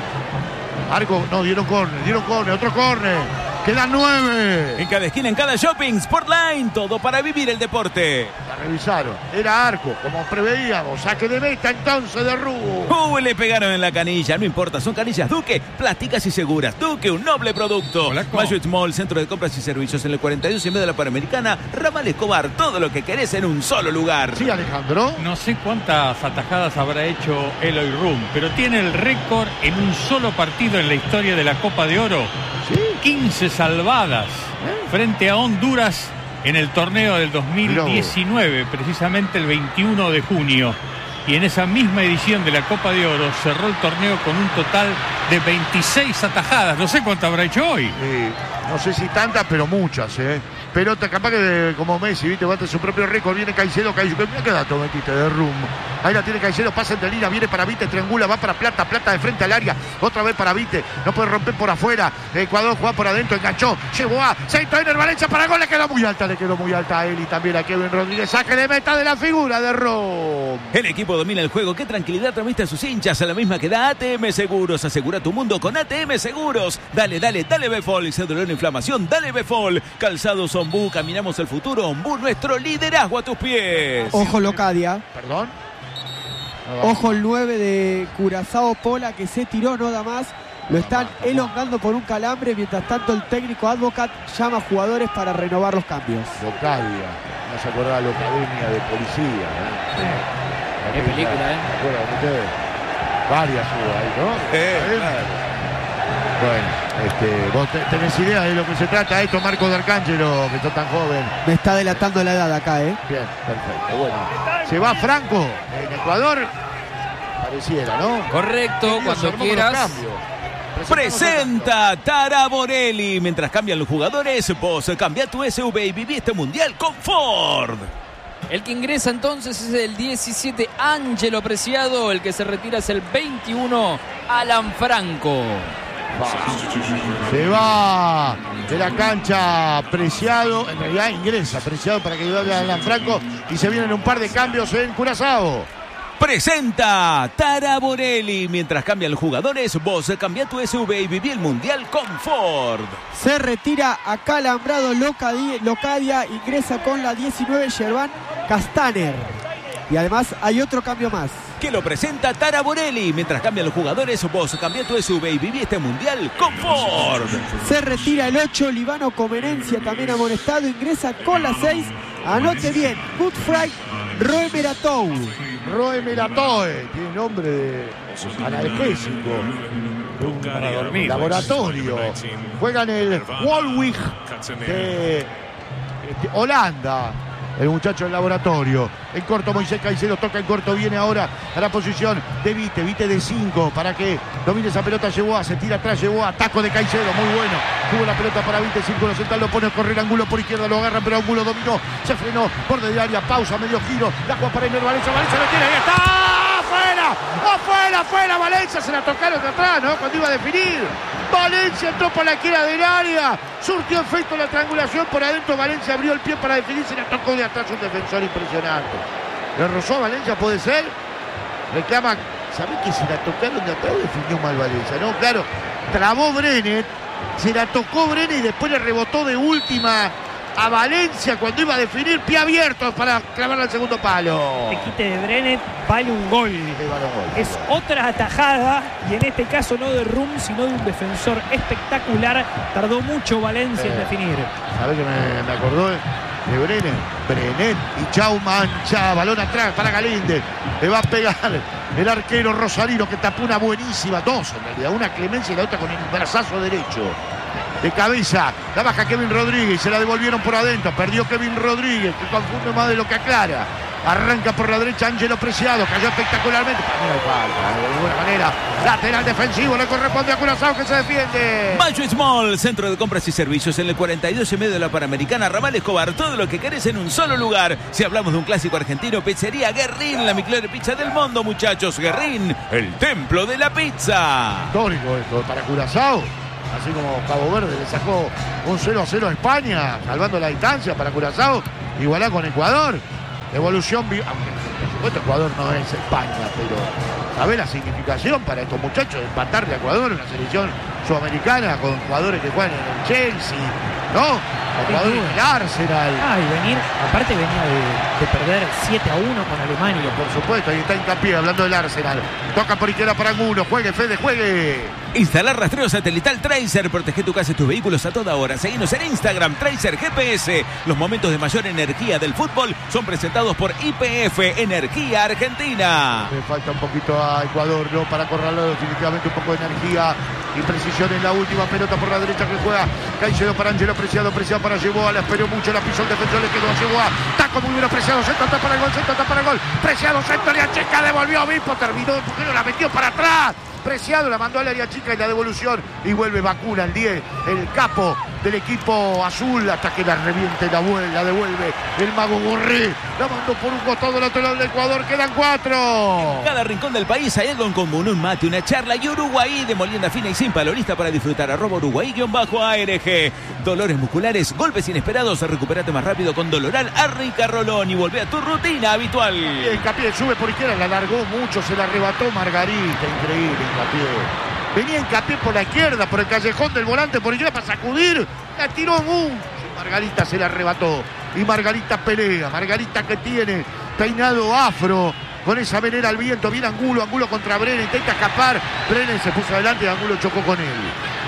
Arco, no, dieron córner. Dieron córner. Otro córner. Quedan nueve. En cada esquina, en cada shopping, Sportline, todo para vivir el deporte. La revisaron. Era arco, como preveíamos. Saque de meta entonces de Rubo. Uh, le pegaron en la canilla. No importa, son canillas Duque, plásticas y seguras. Duque, un noble producto. Mayuit Mall, centro de compras y servicios en el cuarenta y dos y medio de la Panamericana. Ramal Escobar, todo lo que querés en un solo lugar. Sí, Alejandro. No sé cuántas atajadas habrá hecho Eloy Rum, pero tiene el récord en un solo partido en la historia de la Copa de Oro. Sí. quince salvadas frente a Honduras en el torneo del dos mil diecinueve, precisamente el veintiuno de junio. Y en esa misma edición de la Copa de Oro cerró el torneo con un total de veintiséis atajadas. No sé cuánto habrá hecho hoy. Eh, no sé si tantas, pero muchas, ¿eh? Pero capaz que como Messi, ¿viste? Bate su propio récord. Viene Caicedo, Caicedo. Mira qué dato metiste de Rum. Ahí la tiene Caicedo, pasa entre línea, viene para Vite, triangula, va para Plata, Plata de frente al área. Otra vez para Vite. No puede romper por afuera. Ecuador juega por adentro, enganchó. Llevó a Centro Ener Valencia para gol. Le quedó muy alta, le quedó muy alta a él y también a Kevin Rodríguez. Saque de meta de la figura de Rum. El equipo domina el juego. Qué tranquilidad transmite a sus hinchas. A la misma que da A T M Seguros. Asegura tu mundo con A T M Seguros. Dale, dale, dale Befol. Se dolor, inflamación, dale Befol. Calzados Ombú, caminamos el futuro. Ombú, nuestro liderazgo a tus pies. Ojo Locadia. Perdón. Ojo el nueve de Curazao Pola que se tiró, no da más. Lo están elongando por un calambre. Mientras tanto el técnico Advocat llama a jugadores para renovar los cambios. Locadia. No se acordaba la Academia de Policía. ¿eh? Qué película, ¿eh? ¿Se acuerdan ustedes? Varias hubo ahí, ¿no? Eh, claro. Bueno, este, vos tenés idea de lo que se trata esto, Marco de Arcángelo, que sos tan joven. Me está delatando la edad acá, ¿eh? Bien, perfecto, bueno. Se va Franco en Ecuador, pareciera, ¿no? Correcto, cuando quieras. Presenta Tara Borelli. Mientras cambian los jugadores, vos cambia tu S U V y viví este mundial con Ford. El que ingresa entonces es el diecisiete, Ángelo Preciado. El que se retira es el veintiuno, Alan Franco. Se va de la cancha Preciado, en realidad ingresa Preciado para que ayude a Alan Franco y se vienen un par de cambios en Curazao. Presenta Tara Borelli. Mientras cambian los jugadores, vos cambia tu S U V y viví el mundial con Ford. Se retira acalambrado Locadia, Locadia ingresa con la diecinueve Shervan Castaner. Y además hay otro cambio más. Que lo presenta Tara Borelli. Mientras cambian los jugadores, vos cambia tu S U V y viví este mundial con Ford. Se retira el ocho, Libano Comenencia, también amonestado. Ingresa con la seis. Anote bien, Good Friday, Roe Meratou. Roe Meratoe, tiene nombre de analgésico. Para dormir. Laboratorio. Juega en el Walwijk de este, Holanda. El muchacho del laboratorio. En corto Moisés Caicedo toca en corto. Viene ahora a la posición de Vite. Vite de cinco para que domine esa pelota. Llevó a, se tira atrás, llevó a taco de Caicedo. Muy bueno. Tuvo la pelota para Vite. Círculo central lo pone a correr. Ángulo por izquierda. Lo agarran, pero Ángulo dominó. Se frenó. Borde de área. Pausa. Medio giro. La juega para Ener Valencia. Valencia lo tiene. Ahí está. ¡Afuera! ¡Afuera! ¡Afuera! Valencia se la tocaron de atrás, ¿no? Cuando iba a definir. Valencia entró por la izquierda del área. Surtió efecto la triangulación por adentro. Valencia abrió el pie para definir. Se la tocó de atrás un defensor impresionante. ¿Le rozó a Valencia? ¿Puede ser? Reclama. ¿Sabés que se la tocaron de atrás? Definió mal Valencia, ¿no? Claro. Trabó Brenet. Se la tocó Brenet y después le rebotó de última a Valencia cuando iba a definir, pie abierto para clavarle al segundo palo. El quite de Brenet vale un gol. Es otra atajada y en este caso no de Rum, sino de un defensor espectacular. Tardó mucho Valencia eh, en definir. ¿Sabés que me, me acordó de Brenet? Brenet y chau mancha. Balón atrás para Galíndez. Le va a pegar el arquero rosarino que tapó una buenísima. Dos en realidad. Una Clemencia y la otra con el brazazo derecho. de cabeza, la baja Kevin Rodríguez, se la devolvieron por adentro, perdió Kevin Rodríguez, que confunde más de lo que aclara. Arranca por la derecha Ángelo Preciado, cayó espectacularmente. Para mí no hay falta, de buena manera. Lateral defensivo, le corresponde a Curazao, que se defiende. Mayo Small, centro de compras y servicios en el cuarenta y dos y medio de la Panamericana, Ramal Escobar. Todo lo que querés en un solo lugar. Si hablamos de un clásico argentino, pizzería Guerrín, la mejor pizza del mundo, muchachos. Guerrín, el templo de la pizza. Histórico esto para Curazao. Así como Cabo Verde le sacó un cero a cero a España, salvando la distancia para Curazao, igualá con Ecuador. Evolución, aunque por supuesto Ecuador no es España, pero ¿sabés la significación para estos muchachos de empatarle a Ecuador, una selección sudamericana con jugadores que juegan en el Chelsea, ¿no? Jugadores del Arsenal. Ah, y venir, aparte venía de, de perder siete a uno con Alemania. Por supuesto, ahí está Hincapié hablando del Arsenal. Toca por izquierda para Angulo, juegue Fede, juegue. Instalar rastreo satelital Tracer, protege tu casa y tus vehículos a toda hora. Seguinos en Instagram, Tracer G P S. Los momentos de mayor energía del fútbol son presentados por I P F Energía Argentina. Le falta un poquito a Ecuador, ¿no? Para correrlo definitivamente un poco de energía y precisión en la última pelota por la derecha que juega Caicedo para Ángelo Preciado, Preciado para Yeboah, la esperó mucho, la pisó el defensor, le quedó a Yeboah, taco muy bien Preciado, centro, está para el gol, centro, está para el gol, Preciado, centro, área chica, devolvió a Obispo, terminó, porque no la metió para atrás. Preciado la mandó al área chica y la devolución y vuelve Bacuna el diez, el capo del equipo azul, hasta que la reviente, la, vuelve, la devuelve el mago Borré, la mandó por un costado lateral del Ecuador, quedan cuatro. En cada rincón del país hay algo en común, un mate, una charla y Uruguay de molienda fina y sin palo, lista para disfrutar. Arroba Uruguay-A R G. Dolores musculares, golpes inesperados, recupérate más rápido con Doloral Arnica Rolón y volvé a tu rutina habitual. Hincapié sube por izquierda, la largó mucho, se la arrebató Margarita, increíble Hincapié. Venía Hincapié por la izquierda, por el callejón del volante, por izquierda para sacudir, la tiró mucho. Margarita se la arrebató y Margarita pelea. Margarita que tiene peinado afro, con esa venera al viento, viene Angulo, Angulo contra Brenes, intenta escapar, Brenes se puso adelante y Angulo chocó con él.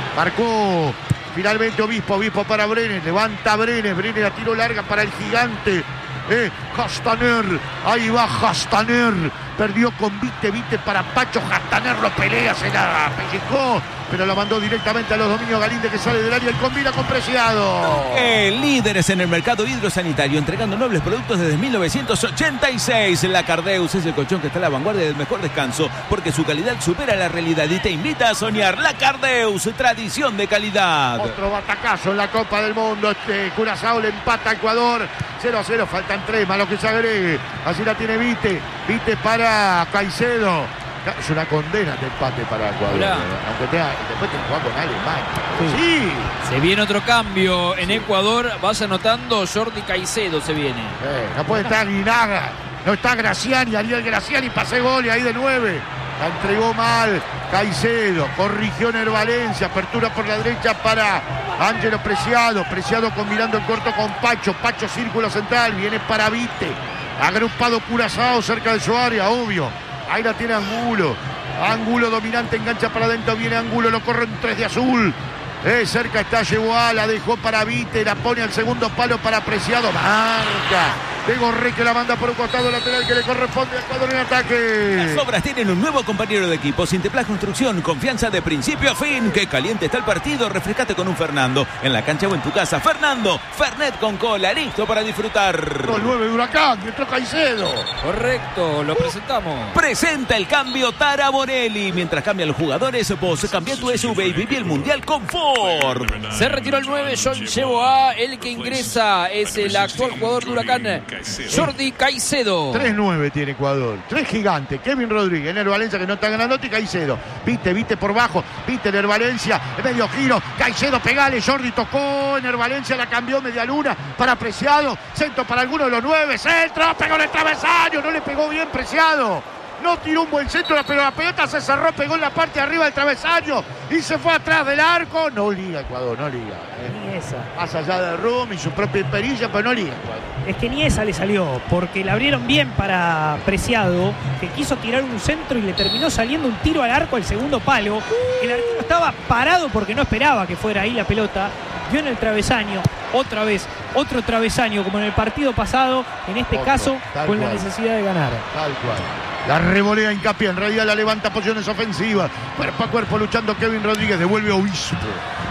Marcó finalmente Obispo, Obispo para Brenes, levanta Brenes, Brenes la tiro larga para el gigante. Eh, Castaner, ahí va Castaner, perdió con Vite, Vite para Pacho, Castaner lo pelea, se la pellizcó, pero la mandó directamente a los dominios Galíndez, que sale del área y combina con Preciado. Eh, líderes en el mercado hidrosanitario, entregando nobles productos desde mil novecientos ochenta y seis. La Cardeus es el colchón que está a la vanguardia del mejor descanso, porque su calidad supera la realidad y te invita a soñar. La Cardeus, tradición de calidad. Otro batacazo en la Copa del Mundo, este Curazao le empata a Ecuador, cero a cero, faltan tres, más lo que se agregue. Así la tiene Vite, Vite para Caicedo. Es una condena de empate para Ecuador. Hola. Aunque tenga, después tiene que jugar con Alemania. Sí. sí. Se viene otro cambio en Ecuador. Vas anotando, Jordi Caicedo se viene. Eh, no puede estar Guinaga. No está Graciani, Ariel Graciani, pasé gol y ahí de nueve. La entregó mal Caicedo. Corrigió Nervalencia. Apertura por la derecha para Ángelo Preciado. Preciado combinando el corto con Pacho. Pacho círculo central. Viene para Vite. Agrupado Curazao cerca de su área, obvio. Ahí la tiene Angulo. Angulo dominante, engancha para adentro. Viene Angulo, lo corre en tres de azul. Eh, cerca está Yeboah, la dejó para Vite. La pone al segundo palo para Preciado. Marca de Borré, que la manda por un costado lateral que le corresponde a Ecuador en ataque. Las obras tienen un nuevo compañero de equipo. Sinteplas Construcción, confianza de principio a fin. Qué caliente está el partido. Refrescate con un Fernando. En la cancha o en tu casa. Fernando, Fernet con cola, listo para disfrutar. El nueve de Huracán, y entró Caicedo. Correcto, lo presentamos. Presenta el cambio Tara Bonelli. Mientras cambian los jugadores, vos cambia tu S U V y viví el Mundial con Ford. Se retiró el nueve, John Yeboah. El que ingresa es el actual jugador de Huracán, Jordi Caicedo. tres nueve tiene Ecuador. Tres gigantes. Kevin Rodríguez, Nervalencia, que no está ganando, y Caicedo. Vite, Vite por bajo. Vite, Nervalencia. Medio giro. Caicedo, pegale. Jordi tocó. Nervalencia la cambió. Media luna para Preciado. Centro para alguno de los nueve. Centro. Pegó en el travesaño. No le pegó bien Preciado. No tiró un buen centro, pero la pelota se cerró, pegó en la parte de arriba del travesaño y se fue atrás del arco. No liga Ecuador, no liga. Eh. Ni esa. Más allá de Rum y su propia imperilla, pero no liga Ecuador. Es que ni esa le salió, porque la abrieron bien para Preciado, que quiso tirar un centro y le terminó saliendo un tiro al arco al segundo palo. El arquero estaba parado porque no esperaba que fuera ahí la pelota. Dio en el travesaño, otra vez, otro travesaño, como en el partido pasado, en este Otro, caso, con cual. la necesidad de ganar. Tal cual. La revolea Hincapié, en realidad la levanta posiciones ofensivas. Cuerpo a cuerpo luchando Kevin Rodríguez, devuelve Obispo.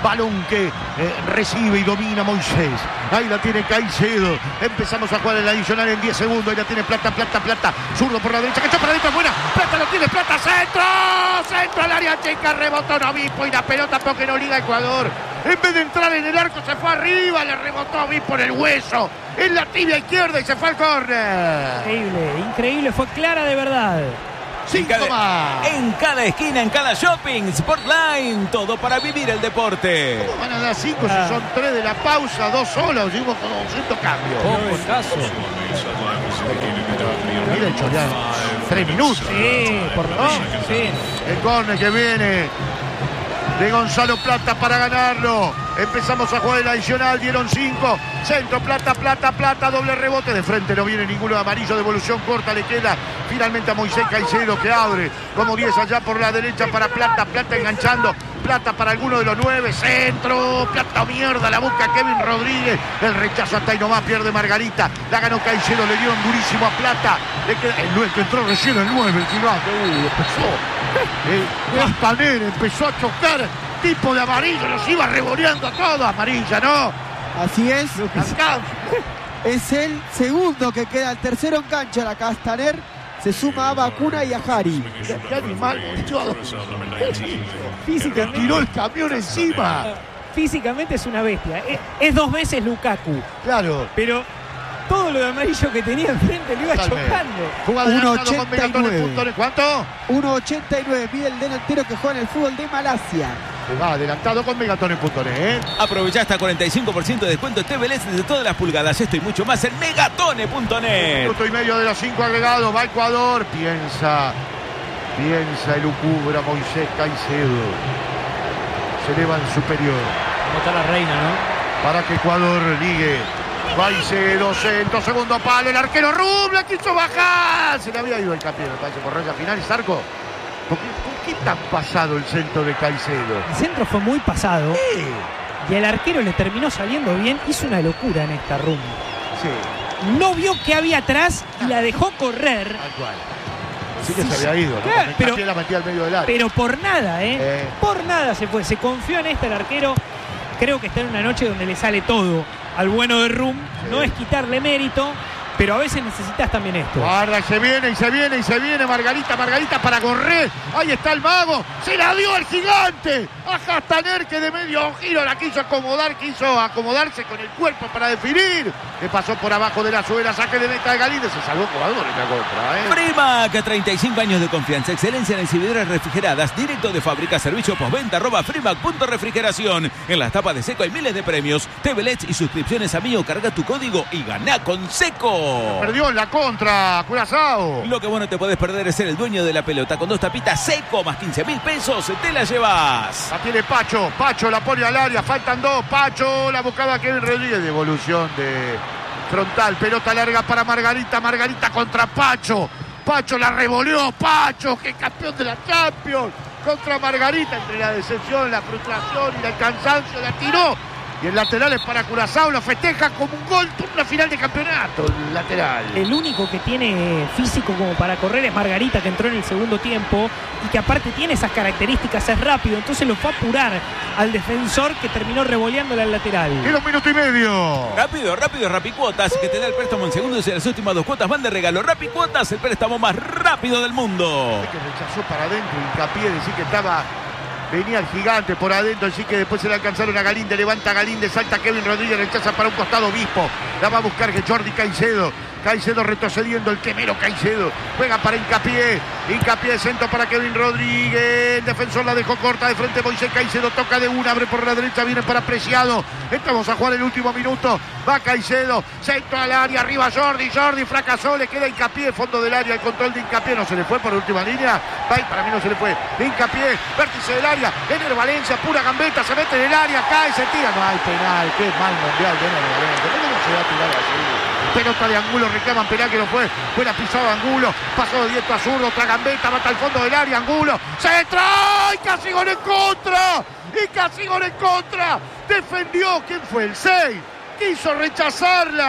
balón que eh, recibe y domina Moisés. Ahí la tiene Caicedo. Empezamos a jugar el adicional en diez segundos. Ahí la tiene Plata, Plata, Plata. Zurdo por la derecha, que echó para adentro, buena. Plata lo tiene, Plata, centro. Centro al área chica, rebotó no Obispo y la pelota porque no liga Ecuador. En vez de entrar en el arco se fue arriba, le rebotó a Obispo en el hueso, en la tibia izquierda y se fue al córner. Increíble, increíble, fue clara de verdad. Cinco en, cada, más. en cada esquina, en cada shopping, Sportline, todo para vivir el deporte. ¿Cómo van a dar cinco ah. si son tres de la pausa, dos solos? Seguimos con doscientos cambios. Poco caso. Mira el chorear. Tres minutos. Sí, por lo menos. Sí. El córner que viene de Gonzalo Plata para ganarlo. Empezamos a jugar el adicional, dieron cinco. Centro, Plata, Plata, Plata, doble rebote. De frente no viene ninguno de amarillo, devolución corta, le queda finalmente a Moisés Caicedo que abre como diez allá por la derecha para Plata, Plata enganchando. Plata para alguno de los nueve, centro, Plata mierda, la busca Kevin Rodríguez. El rechazo hasta ahí nomás, pierde Margarita. La ganó Caicedo, le dieron durísimo a Plata. Le queda el nueve que entró recién el nueve, el gigante. Uh, empezó. El Castaner empezó a chocar. Tipo de amarillo, los iba revoleando a todos. Amarilla, ¿no? Así es. Es el segundo que queda, el tercero en cancha. La Castaner se suma a Vacuna y a Jari. ¿Qué, qué animal? Físicamente tiró el camión encima. Físicamente es una bestia. Es, es dos veces Lukaku. Claro. Pero todo lo de amarillo que tenía enfrente lo iba Totalmente. chocando. Jugada de adelantado con Megatones. ¿Cuánto? uno ochenta y nueve mide el delantero que juega en el fútbol de Malasia. Va adelantado con Megatones punto net, ¿eh? Aprovecha hasta cuarenta y cinco por ciento de descuento en T V L S de todas las pulgadas. Esto y mucho más en Megatone punto net. Minuto y medio de los cinco agregados. Va Ecuador. Piensa. Piensa el Ucubra Moisés Caicedo. Se eleva en superior. ¿Cómo está la reina, no? Para que Ecuador ligue. Caicedo, centro, segundo palo. El arquero Rubla quiso bajar. Se le había ido el campeón, me parece, por raya final. Y Zarco. ¿Por qué, ¿Por qué tan pasado el centro de Caicedo? El centro fue muy pasado. Sí. Y el arquero le terminó saliendo bien. Hizo una locura en esta rumba. Sí. No vio qué había atrás y la dejó correr. Tal cual. Sí que se había ido, ¿no? Claro, pero, la metía al medio del área. Pero por nada, ¿eh? eh. Por nada se fue. Se confió en esta el arquero. Creo que está en una noche donde le sale todo al bueno de Rum. Sí. No es quitarle mérito, pero a veces necesitas también esto. Guarda, y se viene, y se viene, y se viene Margarita, Margarita para correr. Ahí está el mago. Se la dio al gigante. A Castaner, que de medio giro la quiso acomodar, quiso acomodarse con el cuerpo para definir. Le pasó por abajo de la suela, saque de meta de Galíndez. Se salvó jugador en la contra, ¿eh? Frimac, treinta y cinco años de confianza, excelencia en exhibidoras refrigeradas, directo de fábrica, servicio postventa, arroba Frimac punto refrigeración. En las tapas de Seco hay miles de premios, T V L E D y suscripciones amigo. Carga tu código y ganá con Seco. Perdió en la contra, Curazao. Lo que vos no te podés perder es ser el dueño de la pelota. Con dos tapitas Seco más quince mil pesos, te la llevas. La tiene Pacho, Pacho la pone al área, faltan dos, Pacho la buscaba Kevin Rodríguez, devolución de frontal, pelota larga para Margarita, Margarita contra Pacho, Pacho la revoleó, Pacho, que campeón de la Champions, contra Margarita, entre la decepción, la frustración y el cansancio, la tiró. Y el lateral es para Curazao, lo festeja como un gol, una final de campeonato, el lateral. El único que tiene físico como para correr es Margarita, que entró en el segundo tiempo y que aparte tiene esas características, es rápido, entonces lo fue a apurar al defensor que terminó revoleándole al lateral. Queda un minuto y medio. Rápido, rápido, Rapicuotas, que te da el préstamo en segundos y las últimas dos cuotas van de regalo. Rapicuotas, el préstamo más rápido del mundo. Es que rechazó para adentro, hincapié, decir que estaba... Venía el gigante por adentro, así que después se le alcanzaron a Galíndez, levanta Galíndez, salta Kevin Rodríguez, rechaza para un costado Obispo, la va a buscar que Jordi Caicedo, Caicedo retrocediendo, el quemero Caicedo, juega para Hincapié, Hincapié centro para Kevin Rodríguez, el defensor la dejó corta de frente, Moisés Caicedo toca de una, abre por la derecha, viene para Preciado, entramos a jugar el último minuto, va Caicedo, centro al área, arriba Jordi, Jordi fracasó, le queda Hincapié, fondo del área, el control de Hincapié, no se le fue por última línea, para mí no se le fue, Hincapié, vértice del área, Ener Valencia, pura gambeta, se mete en el área, cae, se tira, no hay penal, qué mal mundial de Ener Valencia, ¿cómo no se va a tirar así? Pelota de Angulo, reclaman penal que no fue, fue la pisada Angulo, pasó de diestro a zurdo, otra gambeta, va hasta el fondo del área, Angulo, centro, y casi gol en contra, y casi gol en contra, defendió, ¿quién fue? El seis, quiso rechazarla,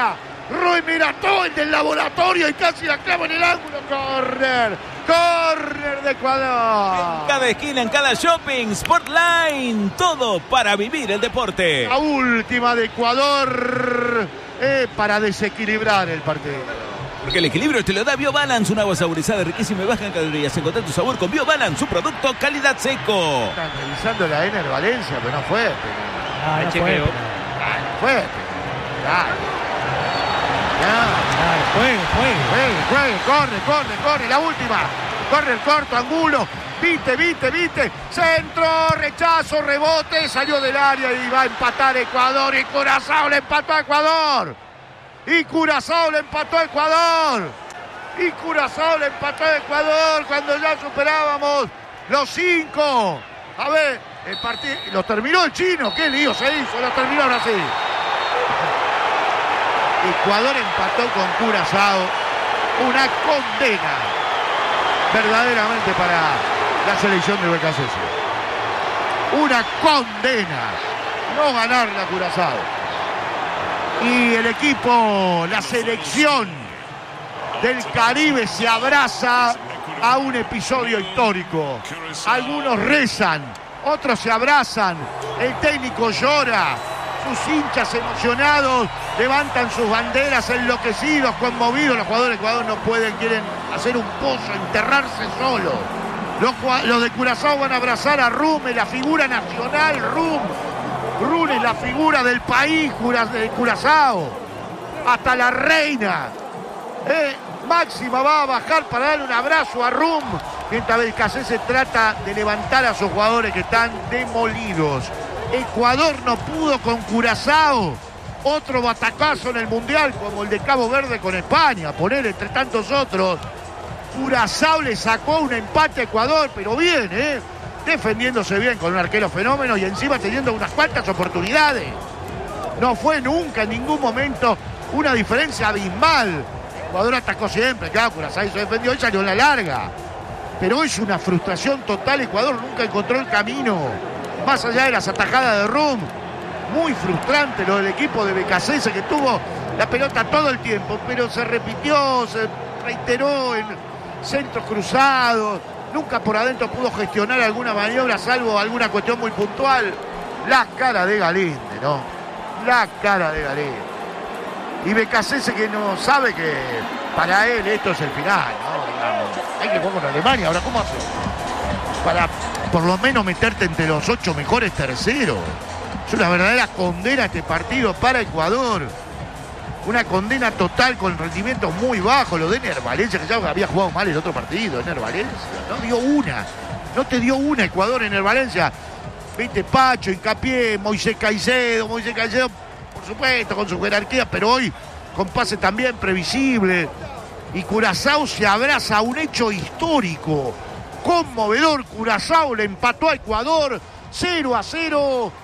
Rui mira todo el del laboratorio y casi la clava en el ángulo. Corner, corner de Ecuador. En cada esquina, en cada shopping, Sportline, todo para vivir el deporte. La última de Ecuador eh, para desequilibrar el partido. Porque el equilibrio te lo da BioBalance, un agua saborizada, riquísima y baja en calorías. Encontrá tu sabor con BioBalance, su producto calidad seco. Están revisando la Ener Valencia, pero no fue. Ah, no fue. Ah, no fue. Ah, Ah, juegue, juegue. Juegue, juegue, corre, corre, corre, la última. Corre el corto, Angulo. Viste, viste, viste. Centro, rechazo, rebote. Salió del área y va a empatar Ecuador. Y Curazao le empató a Ecuador. Y Curazao le empató a Ecuador. Y Curazao le empató a Ecuador cuando ya superábamos los cinco. A ver, el partido. Lo terminó el chino. Qué lío se hizo. Lo terminó Brasil. Ecuador empató con Curazao. Una condena verdaderamente para la selección de B K C S. Una condena no ganarle a Curazao. Y el equipo, la selección del Caribe se abraza a un episodio histórico. Algunos rezan, otros se abrazan, el técnico llora. Sus hinchas emocionados levantan sus banderas, enloquecidos, conmovidos. Los jugadores de Ecuador no pueden, quieren hacer un pozo, enterrarse solos. Los, los de Curazao van a abrazar a Rum, la figura nacional, Rum. Rum es la figura del país de Curazao. Hasta la reina. Eh, Máxima va a bajar para darle un abrazo a Rum. Mientras B K C S trata de levantar a sus jugadores que están demolidos. Ecuador no pudo con Curazao. Otro batacazo en el Mundial como el de Cabo Verde con España. Poner entre tantos otros. Curazao le sacó un empate a Ecuador, pero bien, ¿eh? Defendiéndose bien con un arquero fenómeno y encima teniendo unas cuantas oportunidades. No fue nunca en ningún momento una diferencia abismal. Ecuador atacó siempre, claro, Curazao se defendió y salió en la larga. Pero es una frustración total. Ecuador nunca encontró el camino. Más allá de las atajadas de Rum, muy frustrante lo del equipo de B K C S que tuvo la pelota todo el tiempo, pero se repitió, se reiteró en centros cruzados, nunca por adentro pudo gestionar alguna maniobra, salvo alguna cuestión muy puntual. La cara de Galinde, ¿no? La cara de Galinde. Y B K C S que no sabe que para él esto es el final, ¿no? Digamos, hay que jugar con Alemania, ahora ¿cómo hace? Para por lo menos meterte entre los ocho mejores terceros. Es una verdadera condena este partido para Ecuador. Una condena total con rendimientos muy bajos. Lo de Ener Valencia, que ya había jugado mal el otro partido. Ener Valencia no dio una. No te dio una Ecuador en Ener Valencia. Viste, Pacho, Hincapié, Moisés Caicedo. Moisés Caicedo, por supuesto, con su jerarquía, pero hoy con pase también previsible. Y Curazao se abraza a un hecho histórico. Conmovedor. Curazao le empató a Ecuador cero a cero.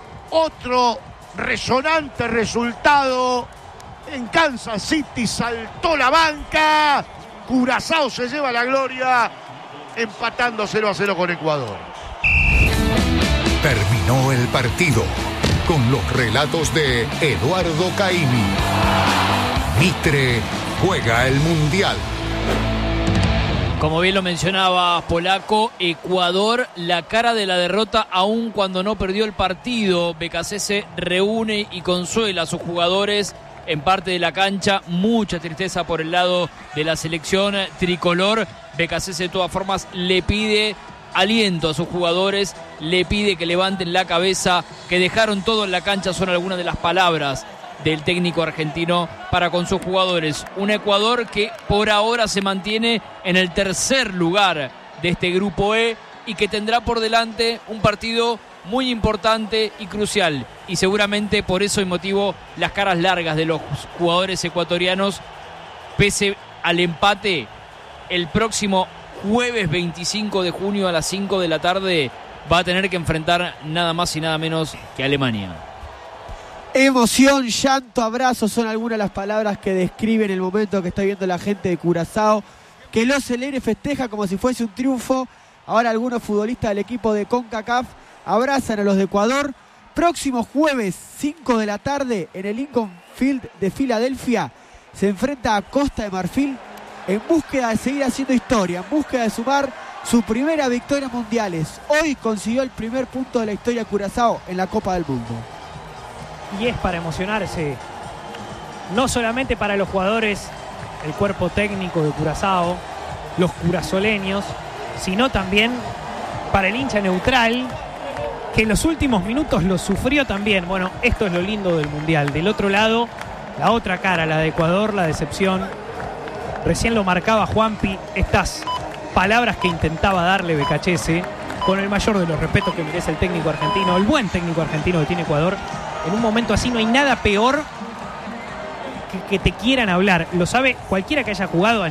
Otro resonante resultado. En Kansas City saltó la banca. Curazao se lleva la gloria empatando cero a cero con Ecuador. Terminó el partido con los relatos de Eduardo Caimi. Mitre juega el Mundial. Como bien lo mencionaba Polaco, Ecuador, la cara de la derrota aun cuando no perdió el partido. B K C S reúne y consuela a sus jugadores en parte de la cancha. Mucha tristeza por el lado de la selección tricolor. B K C S de todas formas le pide aliento a sus jugadores, le pide que levanten la cabeza, que dejaron todo en la cancha, son algunas de las palabras del técnico argentino para con sus jugadores. Un Ecuador que por ahora se mantiene en el tercer lugar de este grupo E y que tendrá por delante un partido muy importante y crucial. Y seguramente por eso y motivo las caras largas de los jugadores ecuatorianos, pese al empate, el próximo jueves veinticinco de junio a las cinco de la tarde va a tener que enfrentar nada más y nada menos que Alemania. Emoción, llanto, abrazo son algunas de las palabras que describen el momento que está viendo la gente de Curazao, que lo celebra y festeja como si fuese un triunfo. Ahora algunos futbolistas del equipo de CONCACAF abrazan a los de Ecuador. Próximo jueves, cinco de la tarde, en el Lincoln Field de Filadelfia se enfrenta a Costa de Marfil en búsqueda de seguir haciendo historia, en búsqueda de sumar su primera victoria en mundiales. Hoy consiguió el primer punto de la historia de Curazao en la Copa del Mundo. Y es para emocionarse, no solamente para los jugadores, el cuerpo técnico de Curazao, los curazoleños, sino también para el hincha neutral, que en los últimos minutos lo sufrió también. Bueno, esto es lo lindo del Mundial. Del otro lado, la otra cara, la de Ecuador, la decepción. Recién lo marcaba Juanpi, estas palabras que intentaba darle Becachese, con el mayor de los respetos que merece el técnico argentino, el buen técnico argentino que tiene Ecuador. En un momento así no hay nada peor que que te quieran hablar. Lo sabe cualquiera que haya jugado al